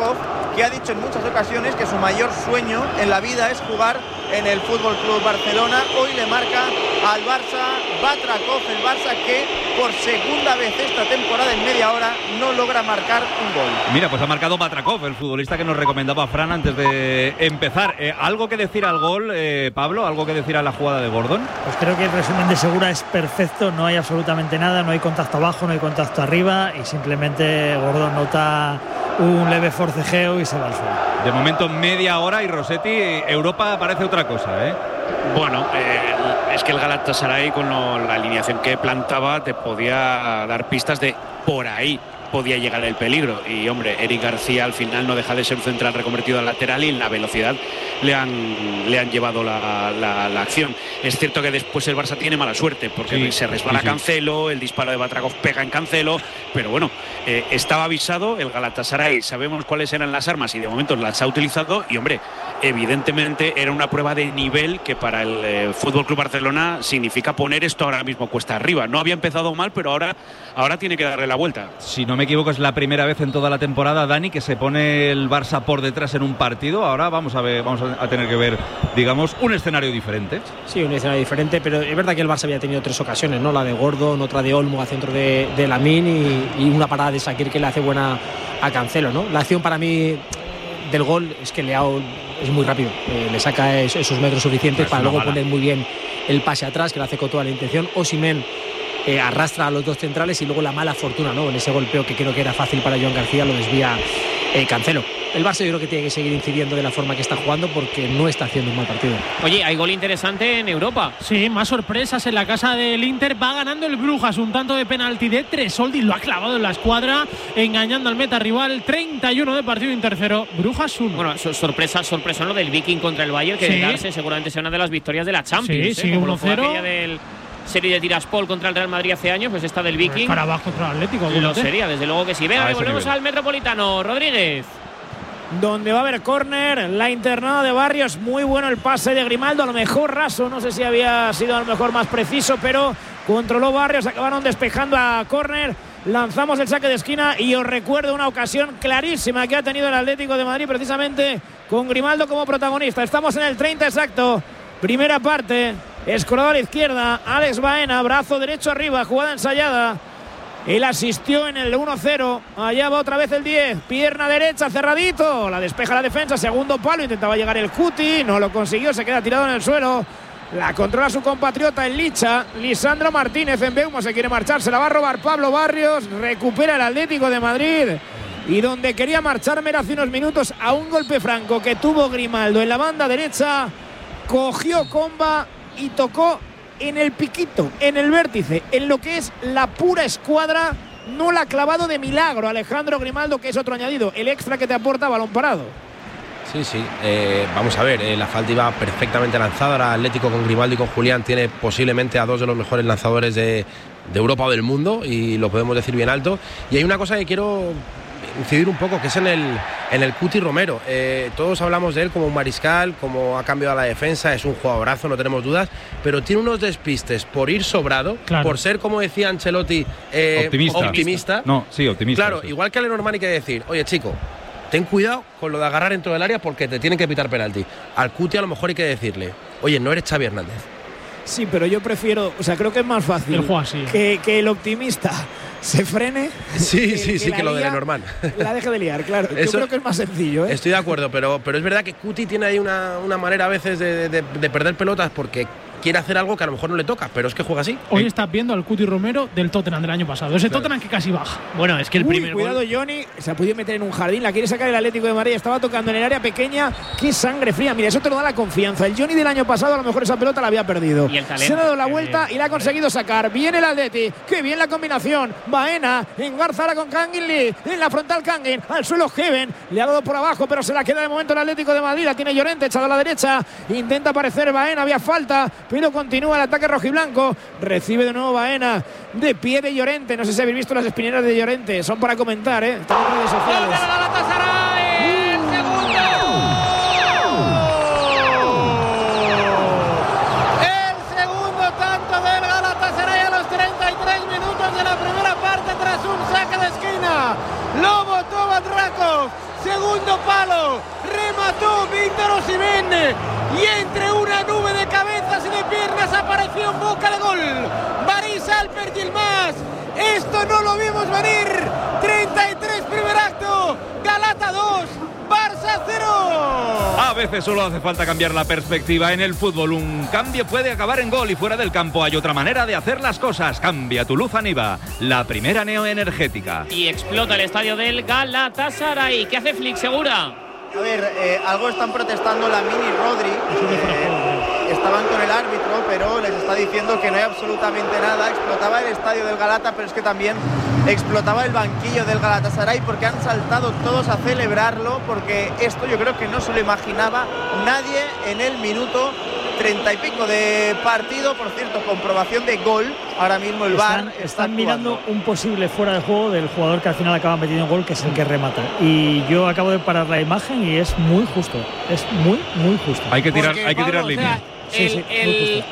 que ha dicho en muchas ocasiones que su mayor sueño en la vida es jugar en el Fútbol Club Barcelona. Hoy le marca al Barça Batrakov, el Barça que por segunda vez esta temporada en media hora no logra marcar un gol. Mira, pues ha marcado Batrakov, el futbolista que nos recomendaba Fran antes de empezar. Eh, ¿Algo que decir al gol, eh, Pablo? ¿Algo que decir a la jugada de Gordon? Pues creo que el resumen de Segura es perfecto, no hay absolutamente nada, no hay contacto abajo, no hay contacto arriba y simplemente Gordon nota un leve forcejeo y se va al suelo. De momento media hora y Rossetti, Europa parece otra cosa, ¿eh? Bueno, eh, es que el Galatasaray con lo, la alineación que plantaba te podía dar pistas de por ahí podía llegar el peligro. Y hombre, Eric García al final no deja de ser un central reconvertido al lateral y en la velocidad le han, le han llevado la, la, la acción. Es cierto que después el Barça tiene mala suerte porque sí, se resbala sí, sí. Cancelo, el disparo de Batrakov pega en Cancelo, pero bueno, eh, estaba avisado el Galatasaray, sabemos cuáles eran las armas y de momento las ha utilizado y hombre, evidentemente era una prueba de nivel que para el eh, F C Barcelona significa poner esto ahora mismo cuesta arriba. No había empezado mal, pero ahora, ahora tiene que darle la vuelta. Si no me equivoco, es la primera vez en toda la temporada, Dani, que se pone el Barça por detrás en un partido. Ahora vamos a ver, vamos a tener que ver, digamos, un escenario diferente. Sí, un escenario diferente, pero es verdad que el Barça había tenido tres ocasiones, ¿no? La de Gordon, otra de Olmo a centro de, de Lamine y, y una parada de Shaqiri que le hace buena a Cancelo, ¿no? La acción para mí del gol es que Leao es muy rápido, eh, le saca es, esos metros suficientes para luego mala. poner muy bien el pase atrás, que lo hace con toda la intención. Osimhen Eh, arrastra a los dos centrales y luego la mala fortuna, ¿no? En ese golpeo que creo que era fácil para Joan García lo desvía eh, Cancelo. El Barça yo creo que tiene que seguir incidiendo de la forma que está jugando porque no está haciendo un mal partido. Oye, hay gol interesante en Europa. Sí, más sorpresas en la casa del Inter. Va ganando el Brujas, un tanto de penalti de Tresoldi, lo ha clavado en la escuadra, engañando al meta rival. treinta y uno de partido, Inter cero, Brujas uno. Bueno, sorpresa, sorpresa lo del Viking contra el Bayern, que sí. de darse seguramente sea una de las victorias de la Champions. Sí, sigue uno cero. Serie de Tiraspol contra el Real Madrid hace años, pues está del Viking. Para abajo contra el Atlético. Lo sería, desde luego que sí. Venga, volvemos al Metropolitano. Rodríguez. Donde va a haber córner, la internada de Barrios. Muy bueno el pase de Grimaldo, a lo mejor raso, no sé si había sido a lo mejor más preciso, pero controló Barrios, acabaron despejando a córner. Lanzamos el saque de esquina y os recuerdo una ocasión clarísima que ha tenido el Atlético de Madrid, precisamente con Grimaldo como protagonista. Estamos en el treinta exacto, primera parte. Escorado a la izquierda, Alex Baena, brazo derecho arriba, jugada ensayada. Él asistió en el uno cero. Allá va otra vez el diez. Pierna derecha, cerradito. La despeja la defensa, segundo palo. Intentaba llegar el Cuti, no lo consiguió, se queda tirado en el suelo. La controla su compatriota en Licha. Lisandro Martínez en Beumo se quiere marchar, se la va a robar Pablo Barrios. Recupera el Atlético de Madrid. Y donde quería marcharme era hace unos minutos a un golpe franco que tuvo Grimaldo en la banda derecha. Cogió comba y tocó en el piquito, en el vértice, en lo que es la pura escuadra. No la ha clavado de milagro Alejandro Grimaldo, que es otro añadido, el extra que te aporta balón parado. Sí, sí, eh, vamos a ver, eh, la falta iba perfectamente lanzada. Ahora Atlético con Grimaldo y con Julián tiene posiblemente a dos de los mejores lanzadores de, de Europa o del mundo, y lo podemos decir bien alto. Y hay una cosa que quiero incidir un poco, que es en el, en el Cuti Romero. Eh, todos hablamos de él como un mariscal, como ha cambiado a la defensa, es un jugadorazo, no tenemos dudas, pero tiene unos despistes por ir sobrado, claro. por ser, como decía Ancelotti, eh, optimista. optimista. No, sí, optimista. Claro, sí. igual que a Lenormand hay que decir, oye chico, ten cuidado con lo de agarrar dentro del área porque te tienen que pitar penalti. Al Cuti a lo mejor hay que decirle, oye, no eres Xavi Hernández. Sí, pero yo prefiero, o sea, creo que es más fácil el juego así. que, que el optimista se frene. Sí, que, sí, sí, que, que lo de Lenormand la deje de liar, claro. Eso, yo creo que es más sencillo, ¿eh? Estoy de acuerdo, pero, pero es verdad que Cuti tiene ahí una, una manera a veces de, de, de perder pelotas porque quiere hacer algo que a lo mejor no le toca, pero es que juega así. Hoy estás viendo al Cuti Romero del Tottenham del año pasado. Ese claro. Tottenham que casi baja. Bueno, es que el Uy, primer cuidado, gol... Johnny, se ha podido meter en un jardín, la quiere sacar el Atlético de Madrid, estaba tocando en el área pequeña. Qué sangre fría, mira, eso te lo da la confianza. El Johnny del año pasado a lo mejor esa pelota la había perdido. Y el talento, se ha dado la vuelta bien. Y la ha conseguido sacar. Viene el Atleti, qué bien la combinación. Baena, engarza ahora con Kangin Lee, en la frontal Kangin, al suelo Heaven, le ha dado por abajo, pero se la queda de momento el Atlético de Madrid, la tiene Llorente, echado a la derecha, intenta aparecer Baena, había falta, pero continúa el ataque rojiblanco, recibe de nuevo Baena, de pie de Llorente, no sé si habéis visto las espineras de Llorente, son para comentar, ¿eh? Están en redes sociales. ¡El segundo! El segundo tanto del Galatasaray a los treinta y tres minutos de la primera parte tras un saque de esquina. Lo botó Batrakov. Segundo segundo palo, remató Víctor Osimhen y entre una nube de cabezas y de piernas apareció en boca de gol Baris Alper Yilmaz. Esto no lo vimos venir. treinta y tres primer acto, Galata dos, Barça cero. A veces solo hace falta cambiar la perspectiva en el fútbol. Un cambio puede acabar en gol y fuera del campo hay otra manera de hacer las cosas. Cambia tu luz Aniva, la primera neoenergética. Y explota el estadio del Galatasaray. ¿Qué hace Flick, Segura? A ver, eh, algo están protestando Lamine y Rodri. Eh, estaban con el árbitro, pero les está diciendo que no hay absolutamente nada. Explotaba el estadio del Galata, pero es que también explotaba el banquillo del Galatasaray porque han saltado todos a celebrarlo, porque esto yo creo que no se lo imaginaba nadie en el minuto treinta y pico de partido. Por cierto, comprobación de gol. Ahora mismo el V A R están, está están mirando un posible fuera de juego del jugador que al final acaba metiendo gol, que es el que remata. Y yo acabo de parar la imagen y es muy justo. Es muy, muy justo. Hay que tirar, Porque, hay que tirar Pablo, línea. O sea, Sí, el, sí, muy el,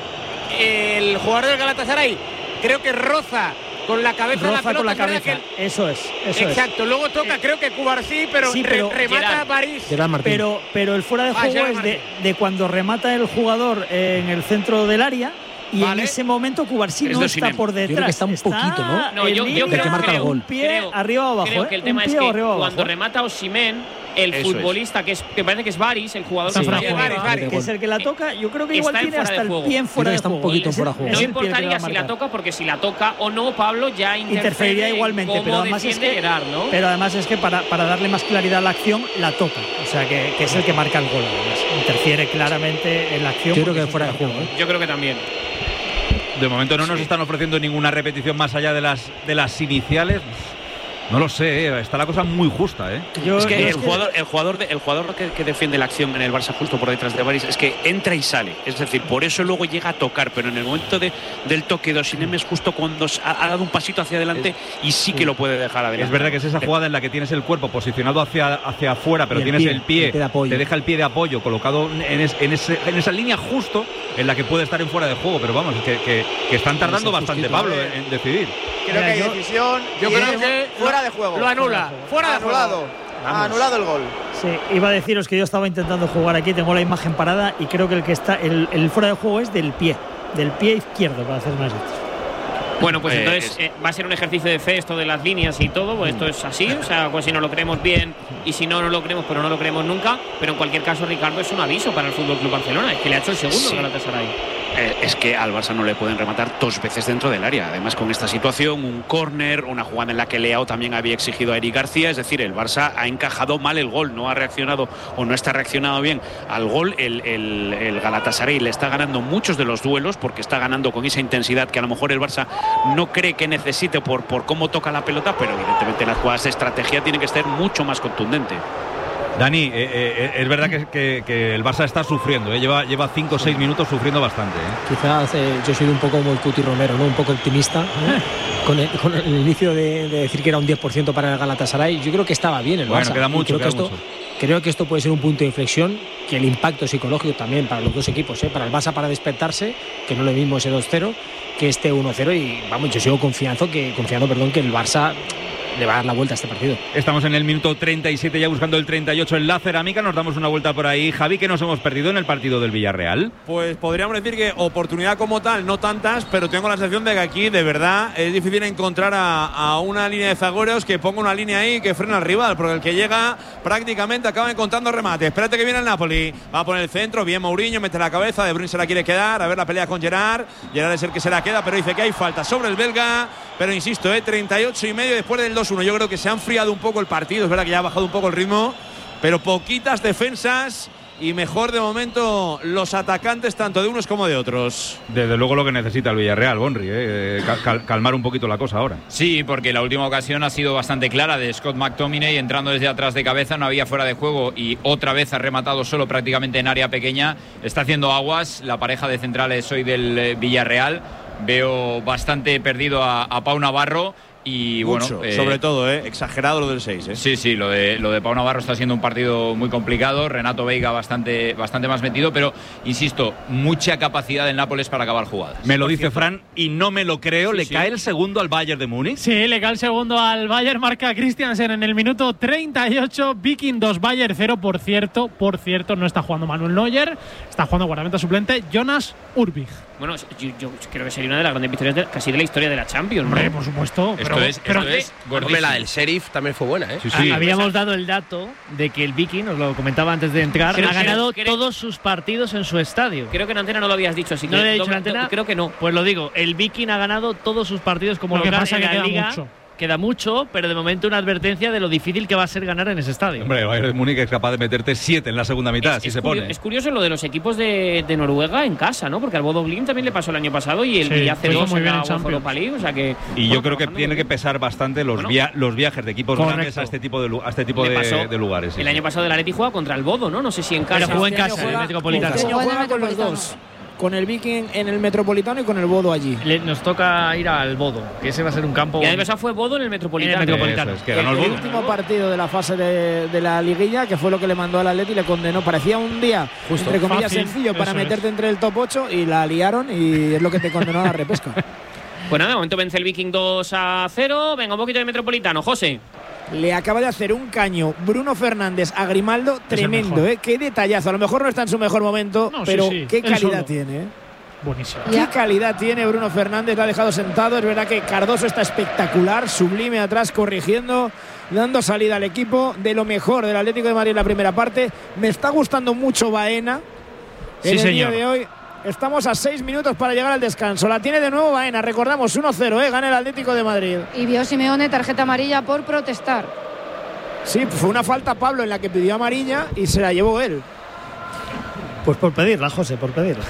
el jugador del Galatasaray creo que roza con la cabeza Roza la pelota, con la es verdad cabeza. que- Eso es. Eso Exacto, es. luego toca, creo que Cubarsí, pero, Sí, re- pero remata Gerard- París. Pero, pero el fuera de Ah, juego Gerard es de, de cuando remata el jugador en el centro del área. Y Vale. en ese momento Cubarsí Es no de está Osimhen. por Yo creo detrás. que está un poquito, ¿no? No, yo, en yo línea, creo, que marca el creo- gol. Un pie creo- arriba o abajo. creo ¿eh? que el Un tema es pie o que arriba o cuando abajo. remata Osimhen, el Eso es. futbolista que, es, que parece que es Baris, el jugador Sí, que está sí, en Baris, juego, Baris, que es el que la toca. Yo creo que igual está en tiene fuera hasta de el juego. pie en fuera Creo que de está un juego. poquito Es fuera el- de juego. es No el pie el que le va importaría a si la marcar. toca, porque si la toca o no, Pablo ya interfiere Interferiría en igualmente, cómo pero además es defiende que, Gerard, ¿no? pero además es que para, para darle más claridad a la acción, la toca. O sea, que, que es el que marca el gol. Además. Interfiere claramente en la acción. Yo creo porque que es fuera el de que juego, marca. ¿eh? Yo creo que también. De momento no nos están ofreciendo ninguna repetición más allá de las, de las iniciales. No lo sé, eh, está la cosa muy justa, ¿eh? Yo- Es que yo el jugador, el jugador, de- el jugador que, que defiende la acción en el Barça justo por detrás de Baris es que entra y sale. Es decir, por eso luego llega a tocar, pero en el momento de, del toque de Osimhen es justo cuando ha, ha dado un pasito hacia adelante y sí que lo puede dejar adelante. Es verdad que es esa jugada en la que tienes el cuerpo posicionado hacia, hacia afuera, pero Y el tienes pie, el pie, el pie de apoyo. te deja el pie de apoyo colocado en, es- en ese- en esa línea justo en la que puede estar en fuera de juego. Pero vamos, que, que- que están tardando Ese bastante, justito, Pablo, eh. en, en decidir. Creo Mira, que hay yo- decisión. Yo y creo es que fuera lo- de juego. Lo anula. Fuera de anulado. juego. Ha anulado el gol. Sí, iba a deciros que yo estaba intentando jugar aquí, tengo la imagen parada y creo que el que está el, el fuera de juego es del pie, del pie izquierdo, para hacer más exactos. Bueno, pues Eh, entonces es- eh, va a ser un ejercicio de fe esto de las líneas y todo, pues esto es así, o sea, pues si no lo creemos bien y si no, no lo creemos, pero no lo creemos nunca. Pero en cualquier caso, Ricardo, es un aviso para el F C Barcelona, es que le ha hecho el segundo Sí. al Galatasaray. Eh, es que al Barça no le pueden rematar dos veces dentro del área. Además, con esta situación, un córner, una jugada en la que Leao también había exigido a Eric García. Es decir, el Barça ha encajado mal el gol, no ha reaccionado o no está reaccionado bien al gol. El, el, el Galatasaray le está ganando muchos de los duelos porque está ganando con esa intensidad que a lo mejor el Barça no cree que necesite por, por cómo toca la pelota, pero evidentemente las jugadas de estrategia tienen que ser mucho más contundentes. Dani, eh, eh, es verdad que, que- que el Barça está sufriendo, ¿eh? lleva cinco cinco o seis minutos sufriendo bastante. ¿eh? Quizás eh, yo soy un poco como el Cuti Romero, ¿no? Un poco optimista, ¿no? con, el, con el inicio de, de decir que era un diez por ciento para el Galatasaray. Yo creo que estaba bien el Barça. Bueno, queda Y mucho, creo, que queda esto, mucho. creo que esto puede ser un punto de inflexión, que el impacto psicológico también para los dos equipos, ¿eh? Para el Barça para despertarse, que no es lo mismo ese dos cero que este uno cero. Y vamos, yo sigo confiando que, confiando, perdón, que el Barça le va a dar la vuelta a este partido. Estamos en el minuto treinta y siete ya buscando el treinta y ocho en la cerámica. Nos damos una vuelta por ahí. Javi, ¿qué nos hemos perdido en el partido del Villarreal? Pues podríamos decir que oportunidad como tal, no tantas, pero tengo la sensación de que aquí de verdad es difícil encontrar a, a una línea de zagueros que ponga una línea ahí que frena al rival, porque el que llega prácticamente acaba encontrando remate. Espérate que viene el Napoli, va a poner el centro, bien Mourinho, mete la cabeza, De Bruyne se la quiere quedar, a ver la pelea con Gerard, Gerard es el que se la queda, pero dice que hay falta sobre el belga, pero insisto, eh, treinta y ocho y medio después del dos uno, yo creo que se ha enfriado un poco el partido, es verdad que ya ha bajado un poco el ritmo, pero poquitas defensas y mejor de momento los atacantes tanto de unos como de otros. Desde luego lo que necesita el Villarreal, Bonri, ¿eh? Cal- calmar un poquito la cosa ahora. Sí, porque la última ocasión ha sido bastante clara de Scott McTominay entrando desde atrás de cabeza, no había fuera de juego y otra vez ha rematado solo prácticamente en área pequeña. Está haciendo aguas la pareja de centrales hoy del eh, Villarreal. Veo bastante perdido a, a Pau Navarro. Y Mucho, bueno, eh, sobre todo, ¿eh? exagerado lo del seis. ¿eh? Sí, sí, lo de, lo de Pau Navarro está siendo un partido muy complicado. Renato Veiga bastante, bastante más metido, pero insisto, mucha capacidad del Nápoles para acabar jugadas. Me lo dice Fran y no me lo creo. Sí, ¿Le sí. cae el segundo al Bayern de Múnich? Sí, le cae el segundo al Bayern. Marca Christiansen en el minuto treinta y ocho. Viking dos, Bayern cero. Por cierto, por cierto, no está jugando Manuel Neuer. Está jugando guardameta suplente Jonas Urbich. Bueno, yo, yo creo que sería una de las grandes victorias de, casi de la historia de la Champions. Hombre, ¿no? por supuesto. Esto pero, es, pero esto es Hombre, la del Sheriff también fue buena, ¿eh? Sí, sí. Habíamos dado el dato de que el Viking, os lo comentaba antes de entrar, Creo- ha ganado creo- creo- todos sus partidos en su estadio. Creo que en antena no lo habías dicho, así que ¿No lo he dicho no- en antena? no- creo que no. Pues lo digo, el Viking ha ganado todos sus partidos como Lo que local pasa en que la queda Liga. mucho. Queda mucho, pero de momento una advertencia de lo difícil que va a ser ganar en ese estadio. Hombre, el Bayern de Múnich es capaz de meterte siete en la segunda mitad, Es, si es se curio- pone. es curioso lo de los equipos de, de Noruega en casa, ¿no? Porque al Bodo Glimt también le pasó el año pasado y el Sí, Villa C lo hizo dos muy en bien la en UEFA Champions. Europa League, o sea que… Y bueno, yo creo que trabajando tiene muy que bien. pesar bastante los, Bueno. via los viajes de equipos Correcto. grandes a este tipo de, lu- a este tipo Le de, pasó de lugares. sí, el sí. año pasado el Atleti juega contra el Bodo, ¿no? No sé si en casa… Pero jugó en Este año casa, en el juega- Metropolitano. Este año Jugó en el juega con los Metropolitano. dos. Con el Viking en el Metropolitano y con el Bodo allí. Le- nos toca ir al Bodo, que ese va a ser un campo. Y el año pasado fue Bodo en el Metropolitano. En el Metropolitano. Eso es, que El, ganó el el Bodo. último partido de la fase de, de la liguilla, que fue lo que le mandó al Atleti y le condenó. Parecía un día, Justo. entre comillas, Fácil, sencillo para eso es. meterte entre el top ocho y la liaron y es lo que te condenó a la repesca. Pues nada, de momento vence el Viking dos a cero. Venga, un poquito de Metropolitano, José. Le acaba de hacer un caño Bruno Fernández a Grimaldo el tremendo, mejor. ¿eh? Qué detallazo. A lo mejor no está en su mejor momento, No, sí, pero sí, qué él calidad solo. tiene, ¿eh? Buenísimo. Qué calidad tiene Bruno Fernández, lo ha dejado sentado. Es verdad que Cardoso está espectacular, sublime atrás, corrigiendo, dando salida al equipo. De lo mejor del Atlético de Madrid en la primera parte. Me está gustando mucho Baena. Sí, en el señor. día de hoy estamos a seis minutos para llegar al descanso. La tiene de nuevo Baena, recordamos uno cero, ¿eh? Gana el Atlético de Madrid. Y vio Simeone tarjeta amarilla por protestar. Sí, fue una falta Pablo en la que pidió amarilla y se la llevó él. Pues por pedirla, José, por pedirla.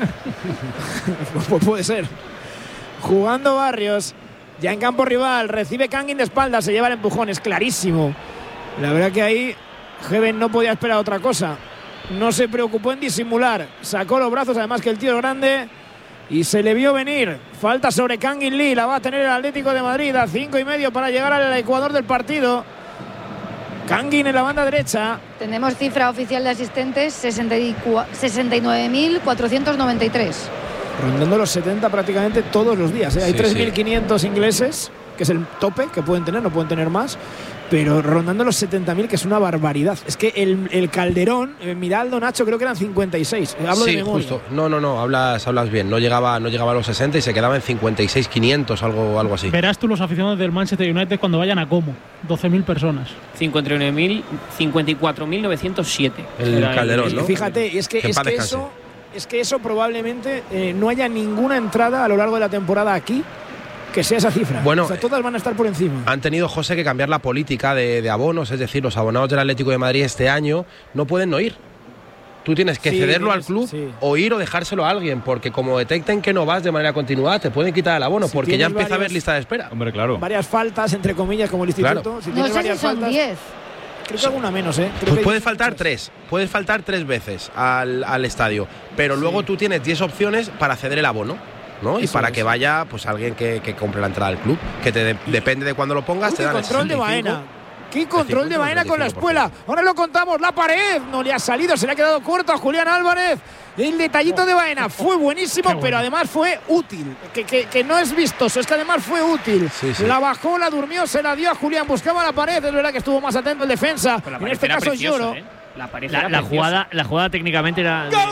Pues puede ser. Jugando Barrios, ya en campo rival, recibe Kangin de espaldas, se lleva el empujón, es clarísimo. La verdad que ahí Heaven no podía esperar otra cosa. No se preocupó en disimular, sacó los brazos, además que el tío es grande y se le vio venir. Falta sobre Kangin Lee, la va a tener el Atlético de Madrid a cinco y medio para llegar al ecuador del partido. Kangin en la banda derecha. Tenemos cifra oficial de asistentes, sesenta y nueve mil cuatrocientos noventa y tres. Rondando los setenta prácticamente todos los días, ¿eh? Hay Sí, tres mil sí. quinientos ingleses, que es el tope que pueden tener, no pueden tener más, pero rondando los setenta mil, que es una barbaridad. Es que el, el Calderón, eh, Miraldo, Nacho, creo que eran cincuenta y seis. Eh, hablo sí, de memoria. justo. No, no, no, hablas, hablas bien. No llegaba, no llegaba a los sesenta y se quedaba en cincuenta y seis quinientos, algo, algo así. Verás tú los aficionados del Manchester United cuando vayan a Como. doce mil personas. cincuenta y nueve mil, cincuenta y cuatro mil novecientos siete. El Era Calderón, Y ¿no? fíjate, es que, Que en es paz que descanse. eso, es que eso probablemente eh, no haya ninguna entrada a lo largo de la temporada aquí que sea esa cifra. Bueno, o sea, todas van a estar por encima. Han tenido, José, que cambiar la política de, de abonos, es decir, los abonados del Atlético de Madrid este año no pueden no ir. Tú tienes que Sí, cederlo tienes- al club sí. o ir o dejárselo a alguien, porque como detecten que no vas de manera continuada, te pueden quitar el abono, Si porque ya tienes empieza a haber varios- lista de espera. Hombre, claro. Varias faltas, entre comillas, como el instituto. Claro. Si No tienes sé si varias son faltas, diez. creo que alguna menos, ¿eh? Creo Pues que puedes hay- faltar tres, puedes faltar tres veces al, al estadio, pero luego tú tienes diez opciones para ceder el abono, ¿no? Y Eso para es. que vaya pues alguien que, que compre la entrada al club, que te de- depende de cuándo lo pongas, Uy, te qué dan el control de sesenta y cinco. Baena. Qué control de Baena con la veinticinco por espuela. Ahora lo contamos. La pared no le ha salido. Se le ha quedado corto a Julián Álvarez. El detallito de Baena fue buenísimo, bueno. pero además fue útil. Que, que, que no es vistoso, es que además fue útil. Sí, sí. La bajó, la durmió, se la dio a Julián. Buscaba la pared. Es verdad que estuvo más atento el defensa. Pero la En pared este era caso preciosa, Lloro. ¿eh? La, pared La, era la preciosa. jugada, la jugada técnicamente era. de-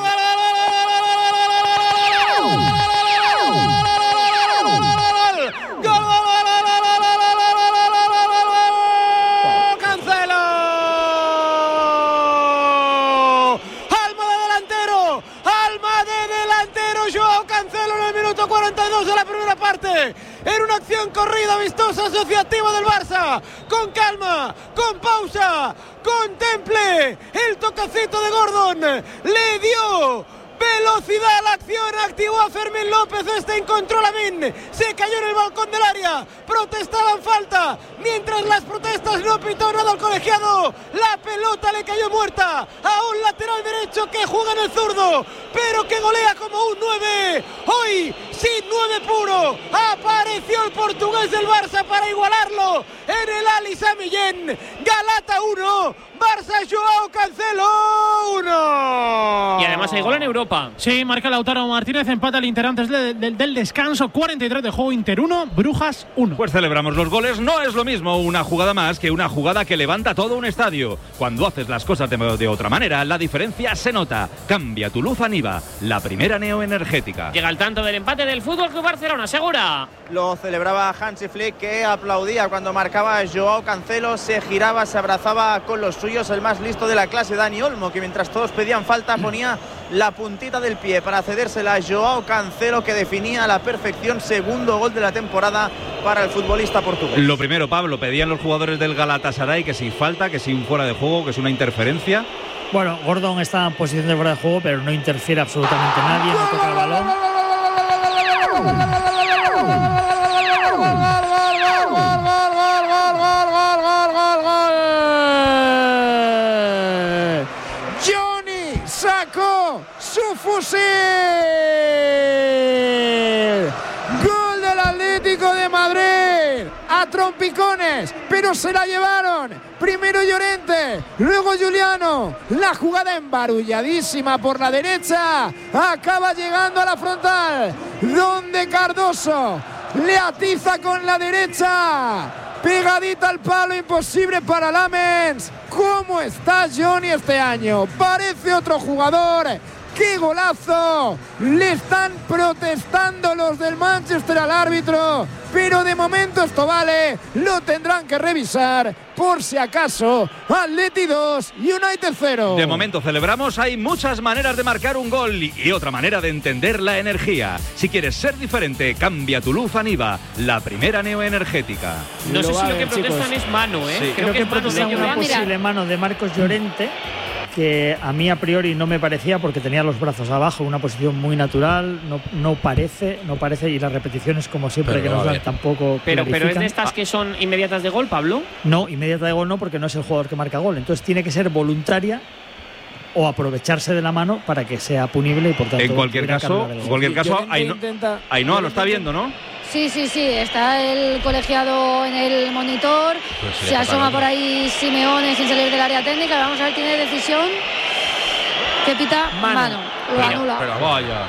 ¡Cancelo! ¡Alma de delantero! ¡Alma de delantero! Joao Cancelo en el minuto cuarenta y dos de la primera parte. Era una acción corrida, vistosa, asociativa del Barça. Con calma, con pausa, contemple el toquecito de Gordon. Le dio velocidad a la acción, activó a Fermín López, este encontró a Lamine, se cayó en el balcón del área, protestaban falta, mientras las protestas no pitó nada al colegiado, la pelota le cayó muerta a un lateral derecho que juega en el zurdo, pero que golea como un nueve, hoy sin nueve puro. Apareció el portugués del Barça para igualarlo en el Ali Sami Yen. Galata uno, Barça Joao Cancelo uno. Y además hay gol en Europa. Sí, marca Lautaro Martínez, empata el Inter antes de, de, del descanso. cuarenta y tres de juego, Inter uno, Brujas uno. Pues celebramos los goles. No es lo mismo una jugada más que una jugada que levanta todo un estadio. Cuando haces las cosas de, de otra manera, la diferencia se nota. Cambia tu luz a Niva, la primera neoenergética. Llega el tanto del empate del Fútbol Club Barcelona, segura. Lo celebraba Hansi Flick, que aplaudía cuando marcaba Joao Cancelo, se giraba, se abrazaba con los suyos. El más listo de la clase, Dani Olmo, que mientras todos pedían falta ponía la puntita del pie para cedérsela a Joao Cancelo, que definía a la perfección segundo gol de la temporada para el futbolista portugués. Lo primero, Pablo, pedían los jugadores del Galatasaray que si falta, que si un fuera de juego, que si una interferencia. Bueno, Gordon está en posición de fuera de juego, pero no interfiere absolutamente nadie, no toca el balón. Johnny sacó su fusil. Gol del Atlético de Madrid a trompicones, pero se la llevaron. Primero Llorente, luego Juliano. La jugada embarulladísima por la derecha acaba llegando a la frontal, donde Cardoso le atiza con la derecha, pegadita al palo, imposible para Lamens. ¿Cómo está Johnny este año? Parece otro jugador. ¡Qué golazo! Le están protestando los del Manchester al árbitro, pero de momento esto vale. Lo tendrán que revisar por si acaso. Atleti dos, United cero. De momento celebramos. Hay muchas maneras de marcar un gol y otra manera de entender la energía. Si quieres ser diferente, cambia tu luz a Niva, la primera neoenergética. No sé si lo que protestan es mano, ¿eh? Sí. Creo, Creo que, que que protestan una posible mano de Marcos Llorente, que a mí a priori no me parecía porque tenía los brazos abajo, una posición muy natural, no, no parece, no parece, y las repeticiones como siempre pero que nos dan tampoco pero, pero es de estas ah. que son inmediatas de gol, Pablo. No, inmediata de gol no, porque no es el jugador que marca gol, entonces tiene que ser voluntaria o aprovecharse de la mano para que sea punible y por tanto en cualquier caso, en cualquier caso Ainhoa, Ainhoa lo está viendo, ¿no? Sí, sí, sí, está el colegiado en el monitor, pues sí, se asoma por ahí Simeone sin salir del área técnica. Vamos a ver, tiene decisión. ¿Qué pita? Mano. Mano. Lo pero, anula. Pero vaya.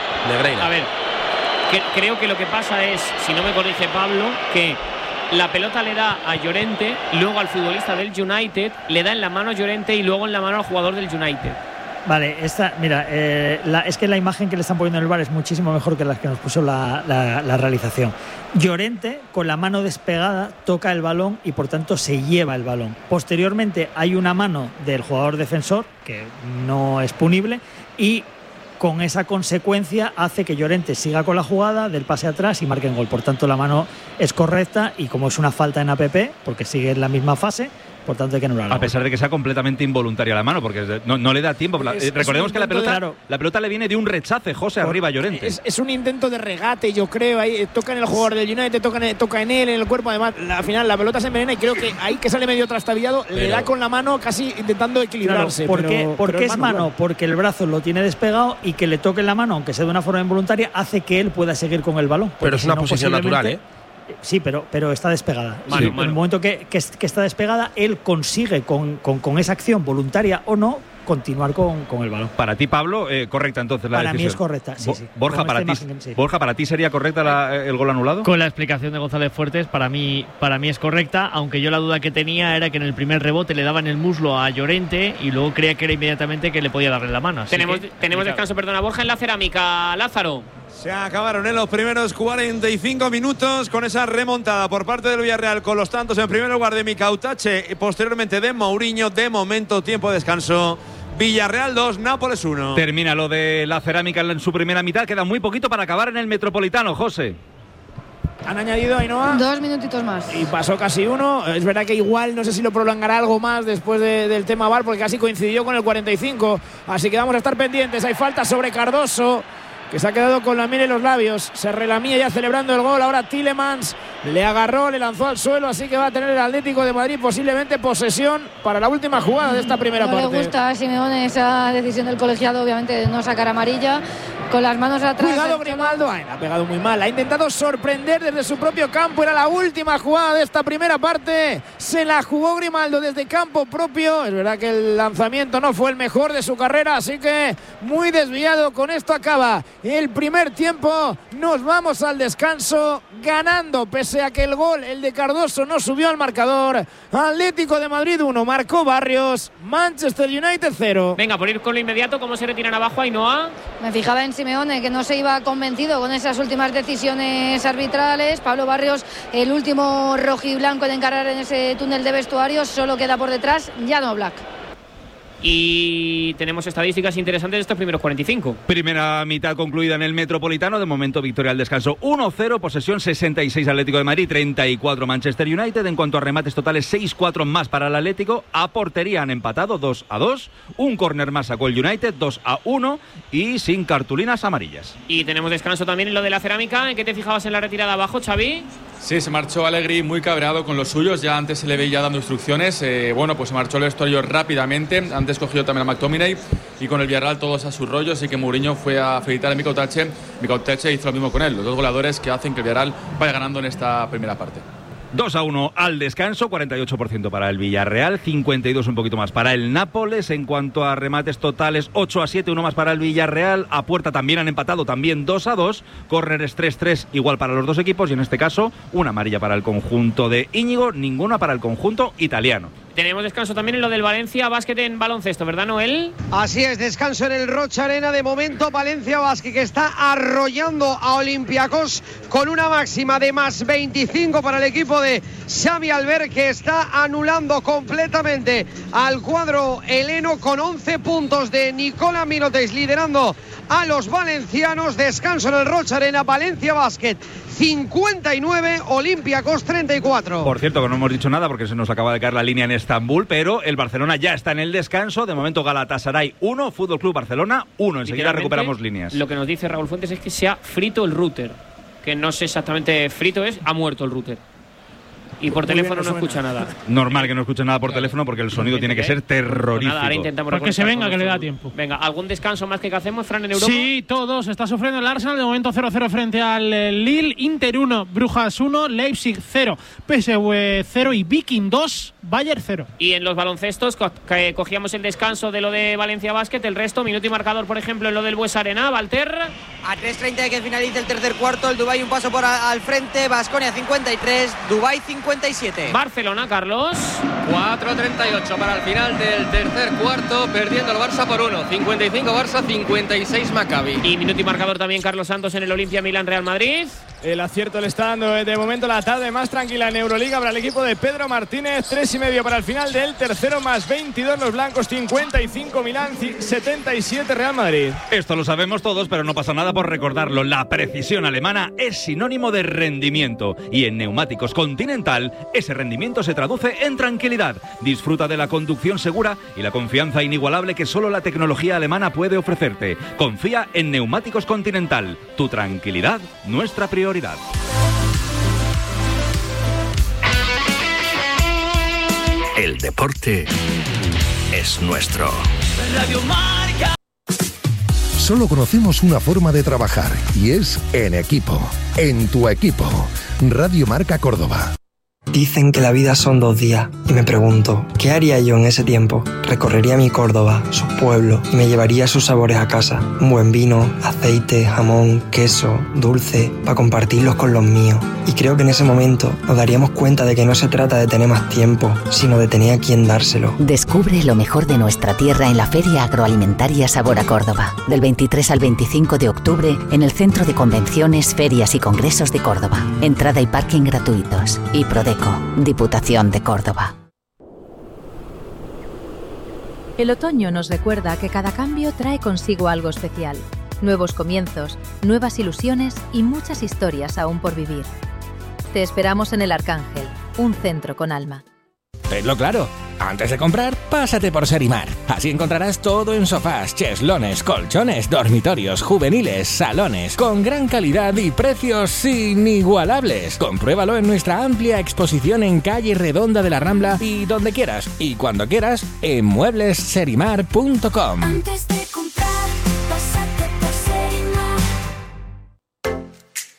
A ver, que, creo que lo que pasa es, si no me corrige Pablo, que la pelota le da a Llorente, luego al futbolista del United, le da en la mano a Llorente y luego en la mano al jugador del United. Vale, esta, mira, eh, la, es que la imagen que le están poniendo en el bar es muchísimo mejor que la que nos puso la, la, la realización. Llorente, con la mano despegada, toca el balón y por tanto se lleva el balón. Posteriormente hay una mano del jugador defensor, que no es punible, y con esa consecuencia hace que Llorente siga con la jugada del pase atrás y marque en gol. Por tanto, la mano es correcta y como es una falta en A P P, porque sigue en la misma fase, por tanto hay que anularlo. A pesar de que sea completamente involuntaria la mano, porque no, no le da tiempo. La, es, recordemos es que la pelota, de... claro. la pelota le viene de un rechace, José, por, arriba a Llorente. Es, es un intento de regate, yo creo. Ahí toca en el jugador del United, toca en, toca en él, en el cuerpo. Además, al final la pelota se envenena y creo que ahí que sale medio trastabillado, pero... le da con la mano casi intentando equilibrarse. Claro, ¿por qué, pero, pero es mano? mano porque el brazo lo tiene despegado y que le toque en la mano, aunque sea de una forma involuntaria, hace que él pueda seguir con el balón. Pero es una no, posición natural, ¿eh? Sí, pero, pero está despegada. Mano, sí, mano. En el momento que, que, que está despegada, él consigue con, con, con esa acción, voluntaria o no, continuar con, con el balón. Para ti, Pablo, eh, correcta entonces la para decisión. Para mí es correcta, sí, sí. Borja, para ti, imagen, sí. Borja, ¿para ti sería correcta la, el gol anulado? Con la explicación de González Fuertes, para mí, para mí es correcta, aunque yo la duda que tenía era que en el primer rebote le daban el muslo a Llorente y luego creía que era inmediatamente que le podía darle la mano. Así tenemos que, tenemos descanso, perdona, Borja, en la cerámica, Lázaro. Se acabaron en los primeros cuarenta y cinco minutos con esa remontada por parte del Villarreal con los tantos en primer lugar de Micautache y posteriormente de Mourinho. De momento, tiempo de descanso. Villarreal dos, Nápoles uno. Termina lo de la cerámica en su primera mitad. Queda muy poquito para acabar en el Metropolitano, José. Han añadido, Ainhoa, dos minutitos más. Y pasó casi uno. Es verdad que igual no sé si lo prolongará algo más después de, del tema V A R, porque casi coincidió con el cuarenta y cinco. Así que vamos a estar pendientes. Hay falta sobre Cardoso, que se ha quedado con la miel en los labios. Se relamía ya celebrando el gol. Ahora Tielemans le agarró, le lanzó al suelo, así que va a tener el Atlético de Madrid posiblemente posesión para la última jugada de esta primera no parte. No le gusta a Simeone esa decisión del colegiado, obviamente, de no sacar amarilla, con las manos atrás. Cuidado Grimaldo, ay, la ha pegado muy mal, ha intentado sorprender desde su propio campo, era la última jugada de esta primera parte, se la jugó Grimaldo desde campo propio, es verdad que el lanzamiento no fue el mejor de su carrera, así que muy desviado. Con esto acaba el primer tiempo, nos vamos al descanso ganando, pese a que el gol, el de Cardoso, no subió al marcador. Atlético de Madrid uno, marcó Barrios, Manchester United cero. Venga, por ir con lo inmediato, ¿cómo se retiran abajo Ainhoa? Me fijaba en Simeone, que no se iba convencido con esas últimas decisiones arbitrales. Pablo Barrios, el último rojiblanco en encarar en ese túnel de vestuarios, solo queda por detrás Jan Oblak. Y tenemos estadísticas interesantes de estos primeros cuarenta y cinco. Primera mitad concluida en el Metropolitano. De momento victoria al descanso uno cero. Posesión sesenta y seis Atlético de Madrid, treinta y cuatro Manchester United. En cuanto a remates totales, seis cuatro más para el Atlético. A portería han empatado dos a dos. Un córner más sacó el United, dos a uno. Y sin cartulinas amarillas. Y tenemos descanso también en lo de la cerámica. ¿En qué te fijabas en la retirada abajo, Xavi? Sí, se marchó Allegri muy cabreado con los suyos. Ya antes se le veía dando instrucciones. Eh, bueno, pues se marchó el vestuario rápidamente. Antes cogió también a McTominay. Y con el Villarreal todos a su rollo. Así que Mourinho fue a felicitar a Mika Otache. Mika Otache hizo lo mismo con él. Los dos goleadores que hacen que el Villarreal vaya ganando en esta primera parte. dos a uno al descanso, cuarenta y ocho por ciento para el Villarreal, cincuenta y dos un poquito más para el Nápoles. En cuanto a remates totales, ocho a siete, uno más para el Villarreal. A puerta también han empatado, también dos a dos. Córneres tres tres, igual para los dos equipos. Y en este caso, una amarilla para el conjunto de Íñigo, ninguna para el conjunto italiano. Tenemos descanso también en lo del Valencia Basket en baloncesto, ¿verdad, Noel? Así es, descanso en el Rocha Arena. De momento, Valencia Basket, que está arrollando a Olympiacos con una máxima de más veinticinco para el equipo de Xavi Albert, que está anulando completamente al cuadro heleno con once puntos de Nicola Mirotic liderando a los valencianos. Descanso en el Rocha Arena. Valencia Basket cincuenta y nueve, Olympiacos treinta y cuatro. Por cierto, que no hemos dicho nada porque se nos acaba de caer la línea en Estambul, pero el Barcelona ya está en el descanso. De momento Galatasaray uno, Fútbol Club Barcelona uno. Enseguida recuperamos líneas. Lo que nos dice Raúl Fuentes es que se ha frito el router, que no sé exactamente frito es, ha muerto el router. Y por teléfono no escucha nada. Normal que no escuche nada por teléfono porque el sonido tiene que ser terrorífico. Pues nada, ahora intentamos pues que se venga, que le da tiempo. Venga, ¿algún descanso más que hacemos, Fran, en Europa? Sí, todos. Está sufriendo el Arsenal. De momento cero cero frente al Lille. Inter uno, Brujas uno, Leipzig cero, P S V cero y Viking dos, Bayern cero. Y en los baloncestos co que cogíamos el descanso de lo de Valencia Basket. El resto, minuto y marcador, por ejemplo, en lo del Bues Arena. Walter. A tres treinta de que finalice el tercer cuarto. El Dubái un paso por a, al frente. Baskonia cincuenta y tres, Dubái cincuenta y siete. Barcelona, Carlos. cuatro treinta y ocho para el final del tercer cuarto, perdiendo el Barça por uno. cincuenta y cinco Barça, cincuenta y seis Maccabi. Y minuto y marcador también Carlos Santos en el Olimpia Milán Real Madrid. El acierto le está dando de momento la tarde más tranquila en Euroliga para el equipo de Pedro Martínez. Tres y medio para el final del tercero, más veintidós los blancos, cincuenta y cinco Milán, setenta y siete Real Madrid. Esto lo sabemos todos, pero no pasa nada por recordarlo. La precisión alemana es sinónimo de rendimiento. Y en Neumáticos Continental, ese rendimiento se traduce en tranquilidad. Disfruta de la conducción segura y la confianza inigualable que solo la tecnología alemana puede ofrecerte. Confía en Neumáticos Continental. Tu tranquilidad, nuestra prioridad. El deporte es nuestro. Radio Marca. Solo conocemos una forma de trabajar y es en equipo. En tu equipo. Radio Marca Córdoba. Dicen que la vida son dos días y me pregunto, ¿qué haría yo en ese tiempo? Recorrería mi Córdoba, sus pueblos y me llevaría sus sabores a casa. Un buen vino, aceite, jamón, queso, dulce, para compartirlos con los míos. Y creo que en ese momento nos daríamos cuenta de que no se trata de tener más tiempo, sino de tener a quien dárselo. Descubre lo mejor de nuestra tierra en la Feria Agroalimentaria Sabor a Córdoba. Del veintitrés al veinticinco de octubre en el Centro de Convenciones, Ferias y Congresos de Córdoba. Entrada y parking gratuitos. Y Prodeco, Diputación de Córdoba. El otoño nos recuerda que cada cambio trae consigo algo especial. Nuevos comienzos, nuevas ilusiones y muchas historias aún por vivir. Te esperamos en El Arcángel, un centro con alma. Tenlo claro, antes de comprar, pásate por Serimar. Así encontrarás todo en sofás, cheslaones, colchones, dormitorios, juveniles, salones, con gran calidad y precios inigualables. Compruébalo en nuestra amplia exposición en calle Redonda de la Rambla y donde quieras y cuando quieras en muebles serimar punto com. Antes de comprar, pásate por Serimar.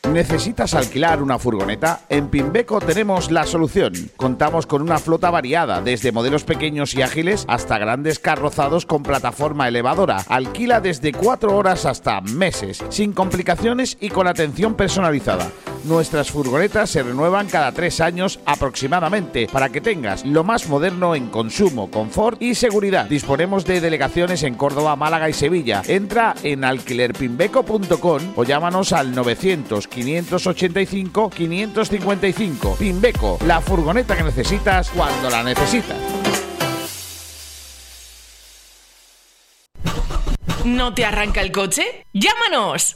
¿Necesitas alquilar una furgoneta? En Pimbeco tenemos la solución. Contamos con una flota variada, desde modelos pequeños y ágiles hasta grandes carrozados con plataforma elevadora. Alquila desde cuatro horas hasta meses, sin complicaciones y con atención personalizada. Nuestras furgonetas se renuevan cada tres años aproximadamente, para que tengas lo más moderno en consumo, confort y seguridad. Disponemos de delegaciones en Córdoba, Málaga y Sevilla. Entra en alquiler pimbeco punto com o llámanos al novecientos, quinientos ochenta y cinco, quinientos cincuenta y cinco. Pimbeco, la furgoneta que necesitas cuando la necesitas. ¿No te arranca el coche? ¡Llámanos!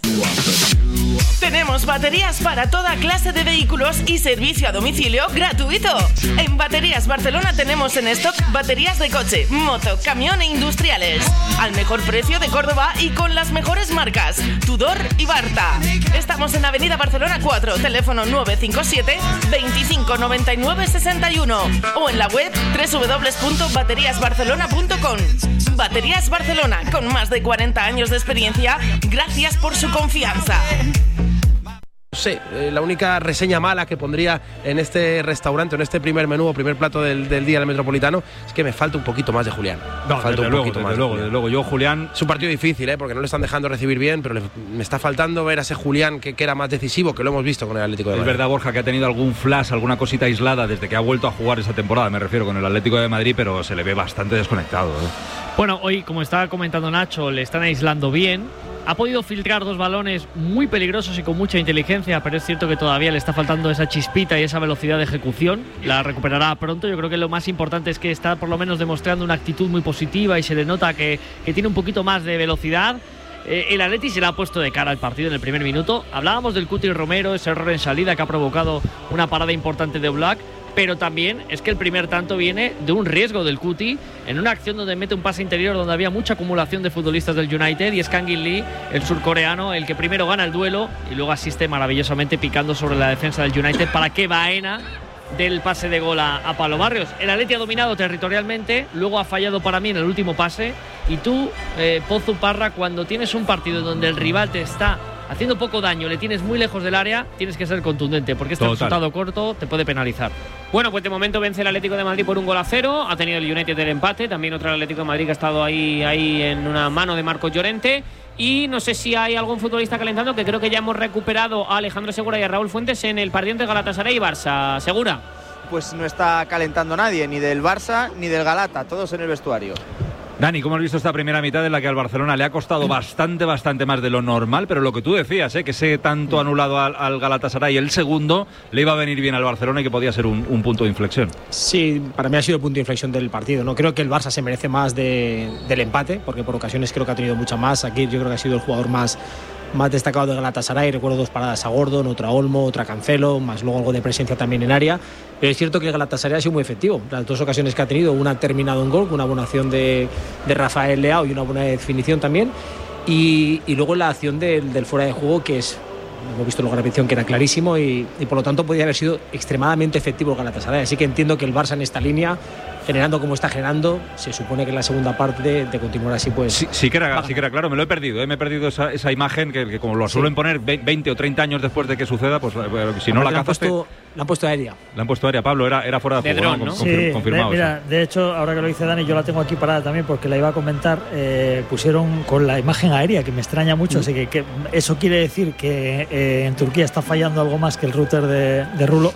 Tenemos baterías para toda clase de vehículos y servicio a domicilio gratuito. En Baterías Barcelona tenemos en stock baterías de coche, moto, camión e industriales. Al mejor precio de Córdoba y con las mejores marcas, Tudor y Barta. Estamos en Avenida Barcelona cuatro, teléfono nueve cinco siete, veinticinco noventa y nueve sesenta y uno o en la web doble u doble u doble u punto baterías barcelona punto com. Baterías Barcelona, con más de cuarenta años de experiencia, gracias por su confianza. No sé, eh, la única reseña mala que pondría en este restaurante, en este primer menú o primer plato del, del día del Metropolitano, es que me falta un poquito más de Julián. No, me falta desde un luego, poquito desde más luego, de desde luego. Yo, Julián... Es un partido difícil, ¿eh? Porque no le están dejando recibir bien, pero le, me está faltando ver a ese Julián que, que era más decisivo, que lo hemos visto con el Atlético de Madrid. Es verdad, Borja, que ha tenido algún flash, alguna cosita aislada desde que ha vuelto a jugar esa temporada, me refiero, con el Atlético de Madrid, pero se le ve bastante desconectado, ¿eh? Bueno, hoy, como estaba comentando Nacho, le están aislando bien. Ha podido filtrar dos balones muy peligrosos y con mucha inteligencia, pero es cierto que todavía le está faltando esa chispita y esa velocidad de ejecución. La recuperará pronto. Yo creo que lo más importante es que está por lo menos demostrando una actitud muy positiva y se le nota que, que tiene un poquito más de velocidad. Eh, el Atleti se le ha puesto de cara al partido en el primer minuto. Hablábamos del Cuti Romero, ese error en salida que ha provocado una parada importante de Oblak. Pero también es que el primer tanto viene de un riesgo del Cuti en una acción donde mete un pase interior donde había mucha acumulación de futbolistas del United y es Kangin Lee, el surcoreano, el que primero gana el duelo y luego asiste maravillosamente picando sobre la defensa del United para que Baena del pase de gol a, a Pablo Barrios. El Atleti ha dominado territorialmente, luego ha fallado para mí en el último pase y tú, eh, Pozu Parra, cuando tienes un partido donde el rival te está haciendo poco daño, le tienes muy lejos del área, tienes que ser contundente, porque este Total. resultado corto te puede penalizar. Bueno, pues de momento vence el Atlético de Madrid por un gol a cero. Ha tenido el United del empate. También otro Atlético de Madrid que ha estado ahí, ahí en una mano de Marcos Llorente. Y no sé si hay algún futbolista calentando, que creo que ya hemos recuperado a Alejandro Segura y a Raúl Fuentes en el partido entre Galatasaray y Barça. Segura. Pues no está calentando nadie, ni del Barça ni del Galata, todos en el vestuario. Dani, ¿cómo has visto esta primera mitad en la que al Barcelona le ha costado bastante, bastante más de lo normal? Pero lo que tú decías, ¿eh? que ese tanto anulado al, al Galatasaray, el segundo, le iba a venir bien al Barcelona y que podía ser un, un punto de inflexión. Sí, para mí ha sido el punto de inflexión del partido. No creo que el Barça se merece más de, del empate, porque por ocasiones creo que ha tenido mucha más. Aquí yo creo que ha sido el jugador más... más destacado de Galatasaray. Recuerdo dos paradas a Gordon, otra a Olmo, otra a Cancelo, más luego algo de presencia también en área, pero es cierto que el Galatasaray ha sido muy efectivo. Las dos ocasiones que ha tenido, una ha terminado en gol, una buena acción de, de Rafael Leao y una buena definición también, y, y luego la acción del, del fuera de juego, que es, hemos visto luego la repetición, que era clarísimo y, y por lo tanto podía haber sido extremadamente efectivo el Galatasaray. Así que entiendo que el Barça en esta línea, generando como está generando, se supone que en la segunda parte de, de continuar así, pues... Sí, sí, que era, sí que era claro, me lo he perdido, ¿eh? me he perdido esa, esa imagen que, que como lo suelen sí. poner veinte o treinta años después de que suceda, pues si no la cazaste... La han puesto aérea. La han puesto aérea, Pablo, era, era fuera de, de juego, dron, ¿no? Confir, sí, confirmado. De, mira, de hecho, ahora que lo dice Dani, yo la tengo aquí parada también porque la iba a comentar. Eh, pusieron con la imagen aérea, que me extraña mucho, mm. así que, que eso quiere decir que eh, en Turquía está fallando algo más que el router de, de Rulo,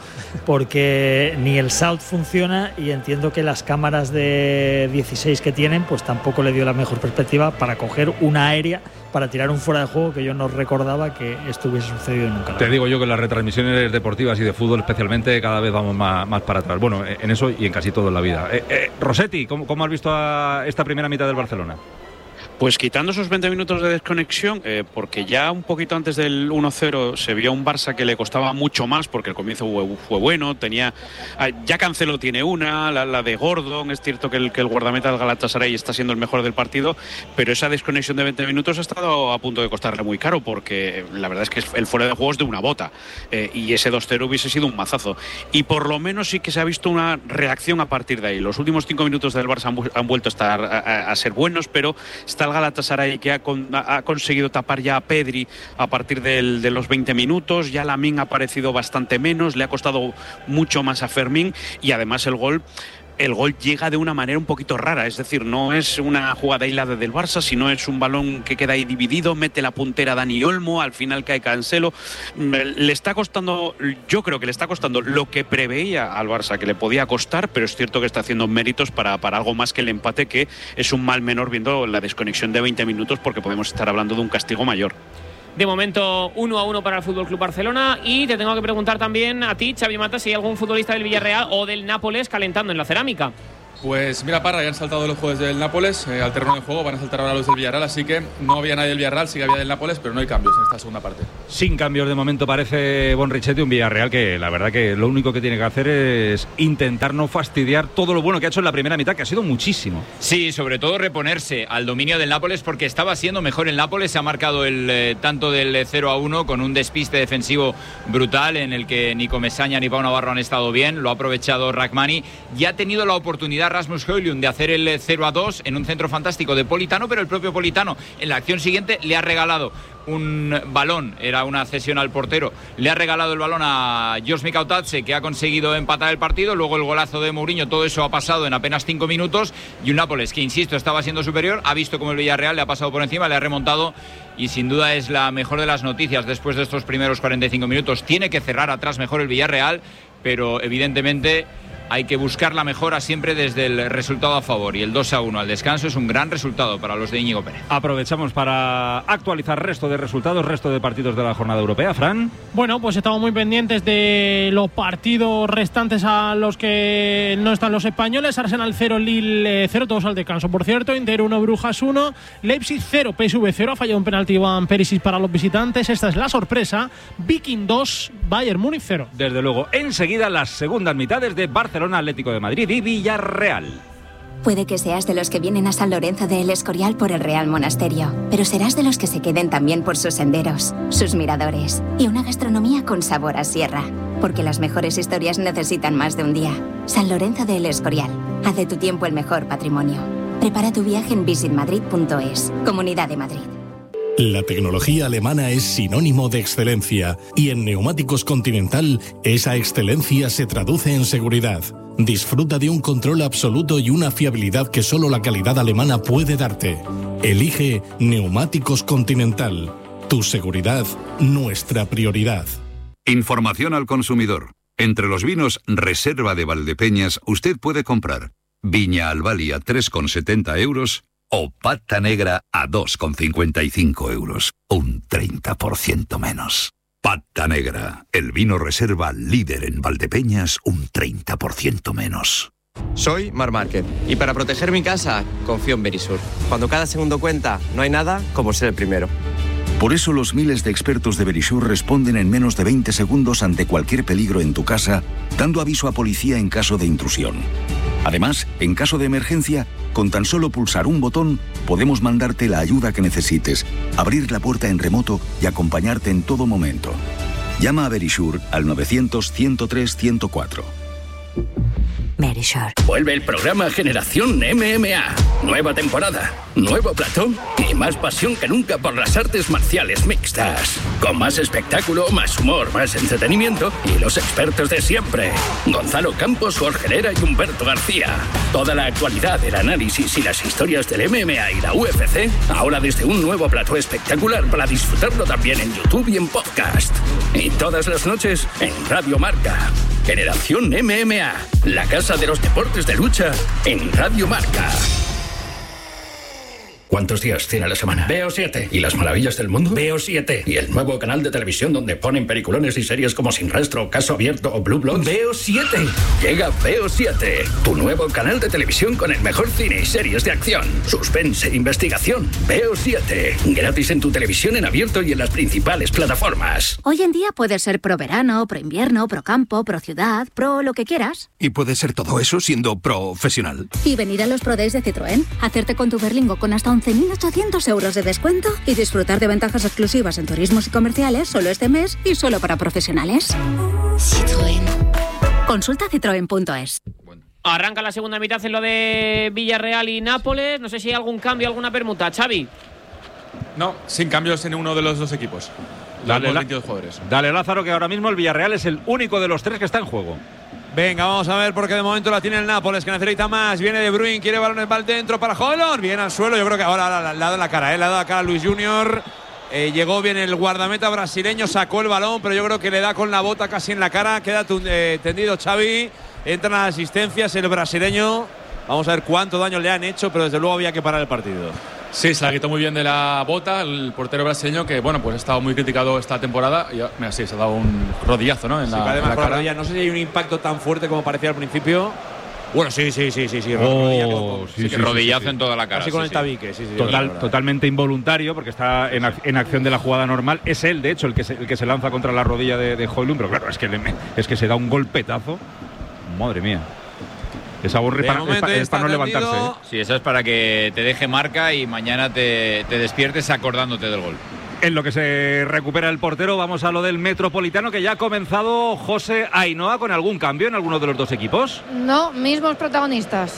porque ni el South funciona y entiendo que las cámaras de dieciséis que tienen, pues tampoco le dio la mejor perspectiva para coger una aérea para tirar un fuera de juego que yo no recordaba que estuviese sucedido nunca. Te digo yo que las retransmisiones deportivas y de fútbol especialmente cada vez vamos más, más para atrás. Bueno, en eso y en casi todo en la vida. Eh, eh, Rossetti, ¿cómo, ¿cómo has visto a esta primera mitad del Barcelona? Pues quitando esos veinte minutos de desconexión, eh, porque ya un poquito antes del uno cero se vio un Barça que le costaba mucho más, porque el comienzo fue, fue bueno, tenía ya Cancelo tiene una, la, la de Gordon, es cierto que el, que el guardameta del Galatasaray está siendo el mejor del partido, pero esa desconexión de veinte minutos ha estado a punto de costarle muy caro, porque la verdad es que el fuera de juego es de una bota, eh, y ese dos cero hubiese sido un mazazo, y por lo menos sí que se ha visto una reacción a partir de ahí. Los últimos cinco minutos del Barça han, han vuelto a, estar, a, a ser buenos, pero Está el Galatasaray que ha, con, ha conseguido tapar ya a Pedri a partir del, de los veinte minutos. Ya Lamine ha aparecido bastante menos, le ha costado mucho más a Fermín y además el gol... El gol llega de una manera un poquito rara, es decir, no es una jugada aislada del Barça, sino es un balón que queda ahí dividido, mete la puntera Dani Olmo, al final cae Cancelo. Le está costando, yo creo que le está costando lo que preveía al Barça que le podía costar, pero es cierto que está haciendo méritos para, para algo más que el empate, que es un mal menor viendo la desconexión de veinte minutos, porque podemos estar hablando de un castigo mayor. De momento, uno a uno para el F C Barcelona. Y te tengo que preguntar también a ti, Xavi Mata, si hay algún futbolista del Villarreal o del Nápoles calentando en la cerámica. Pues mira, Parra, ya han saltado los jugadores del Nápoles eh, al terreno de juego, van a saltar ahora los del Villarreal, así que no había nadie del Villarreal, sí que había del Nápoles, pero no hay cambios en esta segunda parte. Sin cambios de momento parece Bon Richetti, un Villarreal que la verdad que lo único que tiene que hacer es intentar no fastidiar todo lo bueno que ha hecho en la primera mitad, que ha sido muchísimo. Sí, sobre todo reponerse al dominio del Nápoles, porque estaba siendo mejor el Nápoles, se ha marcado el eh, tanto del cero a uno con un despiste defensivo brutal en el que ni Comesaña ni Pau Navarro han estado bien, lo ha aprovechado Rachmani y ha tenido la oportunidad Rasmus Højlund de hacer el cero a dos en un centro fantástico de Politano, pero el propio Politano en la acción siguiente le ha regalado un balón, era una cesión al portero, le ha regalado el balón a Jos Mikautatze, que ha conseguido empatar el partido, luego el golazo de Mourinho, todo eso ha pasado en apenas cinco minutos y un Nápoles que, insisto, estaba siendo superior, ha visto como el Villarreal le ha pasado por encima, le ha remontado y sin duda es la mejor de las noticias después de estos primeros cuarenta y cinco minutos. Tiene que cerrar atrás mejor el Villarreal, pero evidentemente hay que buscar la mejora siempre desde el resultado a favor, y el dos a uno al descanso es un gran resultado para los de Íñigo Pérez. Aprovechamos para actualizar resto de resultados, resto de partidos de la jornada europea. Fran. Bueno, pues estamos muy pendientes de los partidos restantes a los que no están los españoles. Arsenal cero, Lille cero, todos al descanso. Por cierto, Inter uno, Brujas uno, Leipzig cero, P S V cero, ha fallado un penalti Iván Perisic para los visitantes. Esta es la sorpresa. Viking dos, Bayern Múnich cero. Desde luego, enseguida las segundas mitades de Barcelona, Atlético de Madrid y Villarreal. Puede que seas de los que vienen a San Lorenzo de El Escorial por el Real Monasterio, pero serás de los que se queden también por sus senderos, sus miradores y una gastronomía con sabor a sierra, porque las mejores historias necesitan más de un día. San Lorenzo de El Escorial, haz de tu tiempo el mejor patrimonio. Prepara tu viaje en visit madrid punto es, Comunidad de Madrid. La tecnología alemana es sinónimo de excelencia y en Neumáticos Continental esa excelencia se traduce en seguridad. Disfruta de un control absoluto y una fiabilidad que solo la calidad alemana puede darte. Elige Neumáticos Continental. Tu seguridad, nuestra prioridad. Información al consumidor. Entre los vinos Reserva de Valdepeñas usted puede comprar Viña Albali a tres con setenta euros o Pata Negra a dos con cincuenta y cinco euros, un treinta por ciento menos. Pata Negra, el vino reserva líder en Valdepeñas, un treinta por ciento menos. Soy Mar Márquez y para proteger mi casa confío en Verisur. Cuando cada segundo cuenta, no hay nada como ser el primero. Por eso los miles de expertos de Verisur responden en menos de veinte segundos ante cualquier peligro en tu casa, dando aviso a policía en caso de intrusión. Además, en caso de emergencia, con tan solo pulsar un botón, podemos mandarte la ayuda que necesites, abrir la puerta en remoto y acompañarte en todo momento. Llama a Verisur al novecientos, ciento tres, ciento cuatro. Verisur. Vuelve el programa Generación M M A. Nueva temporada, nuevo plató y más pasión que nunca por las artes marciales mixtas. Con más espectáculo, más humor, más entretenimiento y los expertos de siempre. Gonzalo Campos, Jorge Herrera y Humberto García. Toda la actualidad, el análisis y las historias del M M A y la U F C, ahora desde un nuevo plató espectacular para disfrutarlo también en YouTube y en podcast. Y todas las noches en Radio Marca. Generación M M A, la casa de los deportes de lucha en Radio Marca. ¿Cuántos días tiene la semana? Veo siete. ¿Y las maravillas del mundo? Veo siete. ¿Y el nuevo canal de televisión donde ponen peliculones y series como Sin Rastro, Caso Abierto o Blue Bloods? Veo siete. Llega Veo siete, tu nuevo canal de televisión con el mejor cine y series de acción, suspense e investigación. Veo siete. Gratis en tu televisión en abierto y en las principales plataformas. Hoy en día puedes ser pro verano, pro invierno, pro campo, pro ciudad, pro lo que quieras. Y puedes ser todo eso siendo profesional. Y venir a los Pro Days de Citroën, hacerte con tu Berlingo con hasta once mil ochocientos euros de descuento y disfrutar de ventajas exclusivas en turismos y comerciales solo este mes y solo para profesionales. Citroën. Consulta citroen punto es. Arranca la segunda mitad en lo de Villarreal y Nápoles. No sé si hay algún cambio, alguna permuta. Xavi. No, sin cambios en uno de los dos equipos. Dale, la, veintidós jugadores. Dale, Lázaro, que ahora mismo el Villarreal es el único de los tres que está en juego. Venga, vamos a ver porque de momento la tiene el Nápoles, que necesita más. Viene De Bruyne, quiere balones para el dentro para Højlund. Viene al suelo, yo creo que ahora le ha dado la cara, ¿eh? Le ha dado la cara a Luis Junior. Eh, llegó bien el guardameta brasileño, sacó el balón, pero yo creo que le da con la bota casi en la cara. Queda eh, tendido Xavi. Entran las asistencias el brasileño. Vamos a ver cuánto daño le han hecho, pero desde luego había que parar el partido. Sí, se la quitó muy bien de la bota el portero brasileño, que bueno, pues ha estado muy criticado esta temporada. Y mira, sí, se ha dado un rodillazo, ¿no? En sí, la, además, en la cara. La no sé si hay un impacto tan fuerte como parecía al principio. Bueno, sí, sí, sí, sí, sí. Oh, sí, sí, sí, rodillazo sí, sí. en toda la cara. Así con sí, el tabique, sí, sí. Total, sí, totalmente involuntario, porque está en, en acción de la jugada normal. Es él, de hecho, el que se, el que se lanza contra la rodilla de, de Højlund, pero claro, es que, le, es que se da un golpetazo. Madre mía. Esa borra es para, es para, es para no levantarse. ¿eh? Sí, esa es para que te deje marca y mañana te, te despiertes acordándote del gol. En lo que se recupera el portero, vamos a lo del Metropolitano, que ya ha comenzado José Ainhoa con algún cambio en alguno de los dos equipos. No, mismos protagonistas.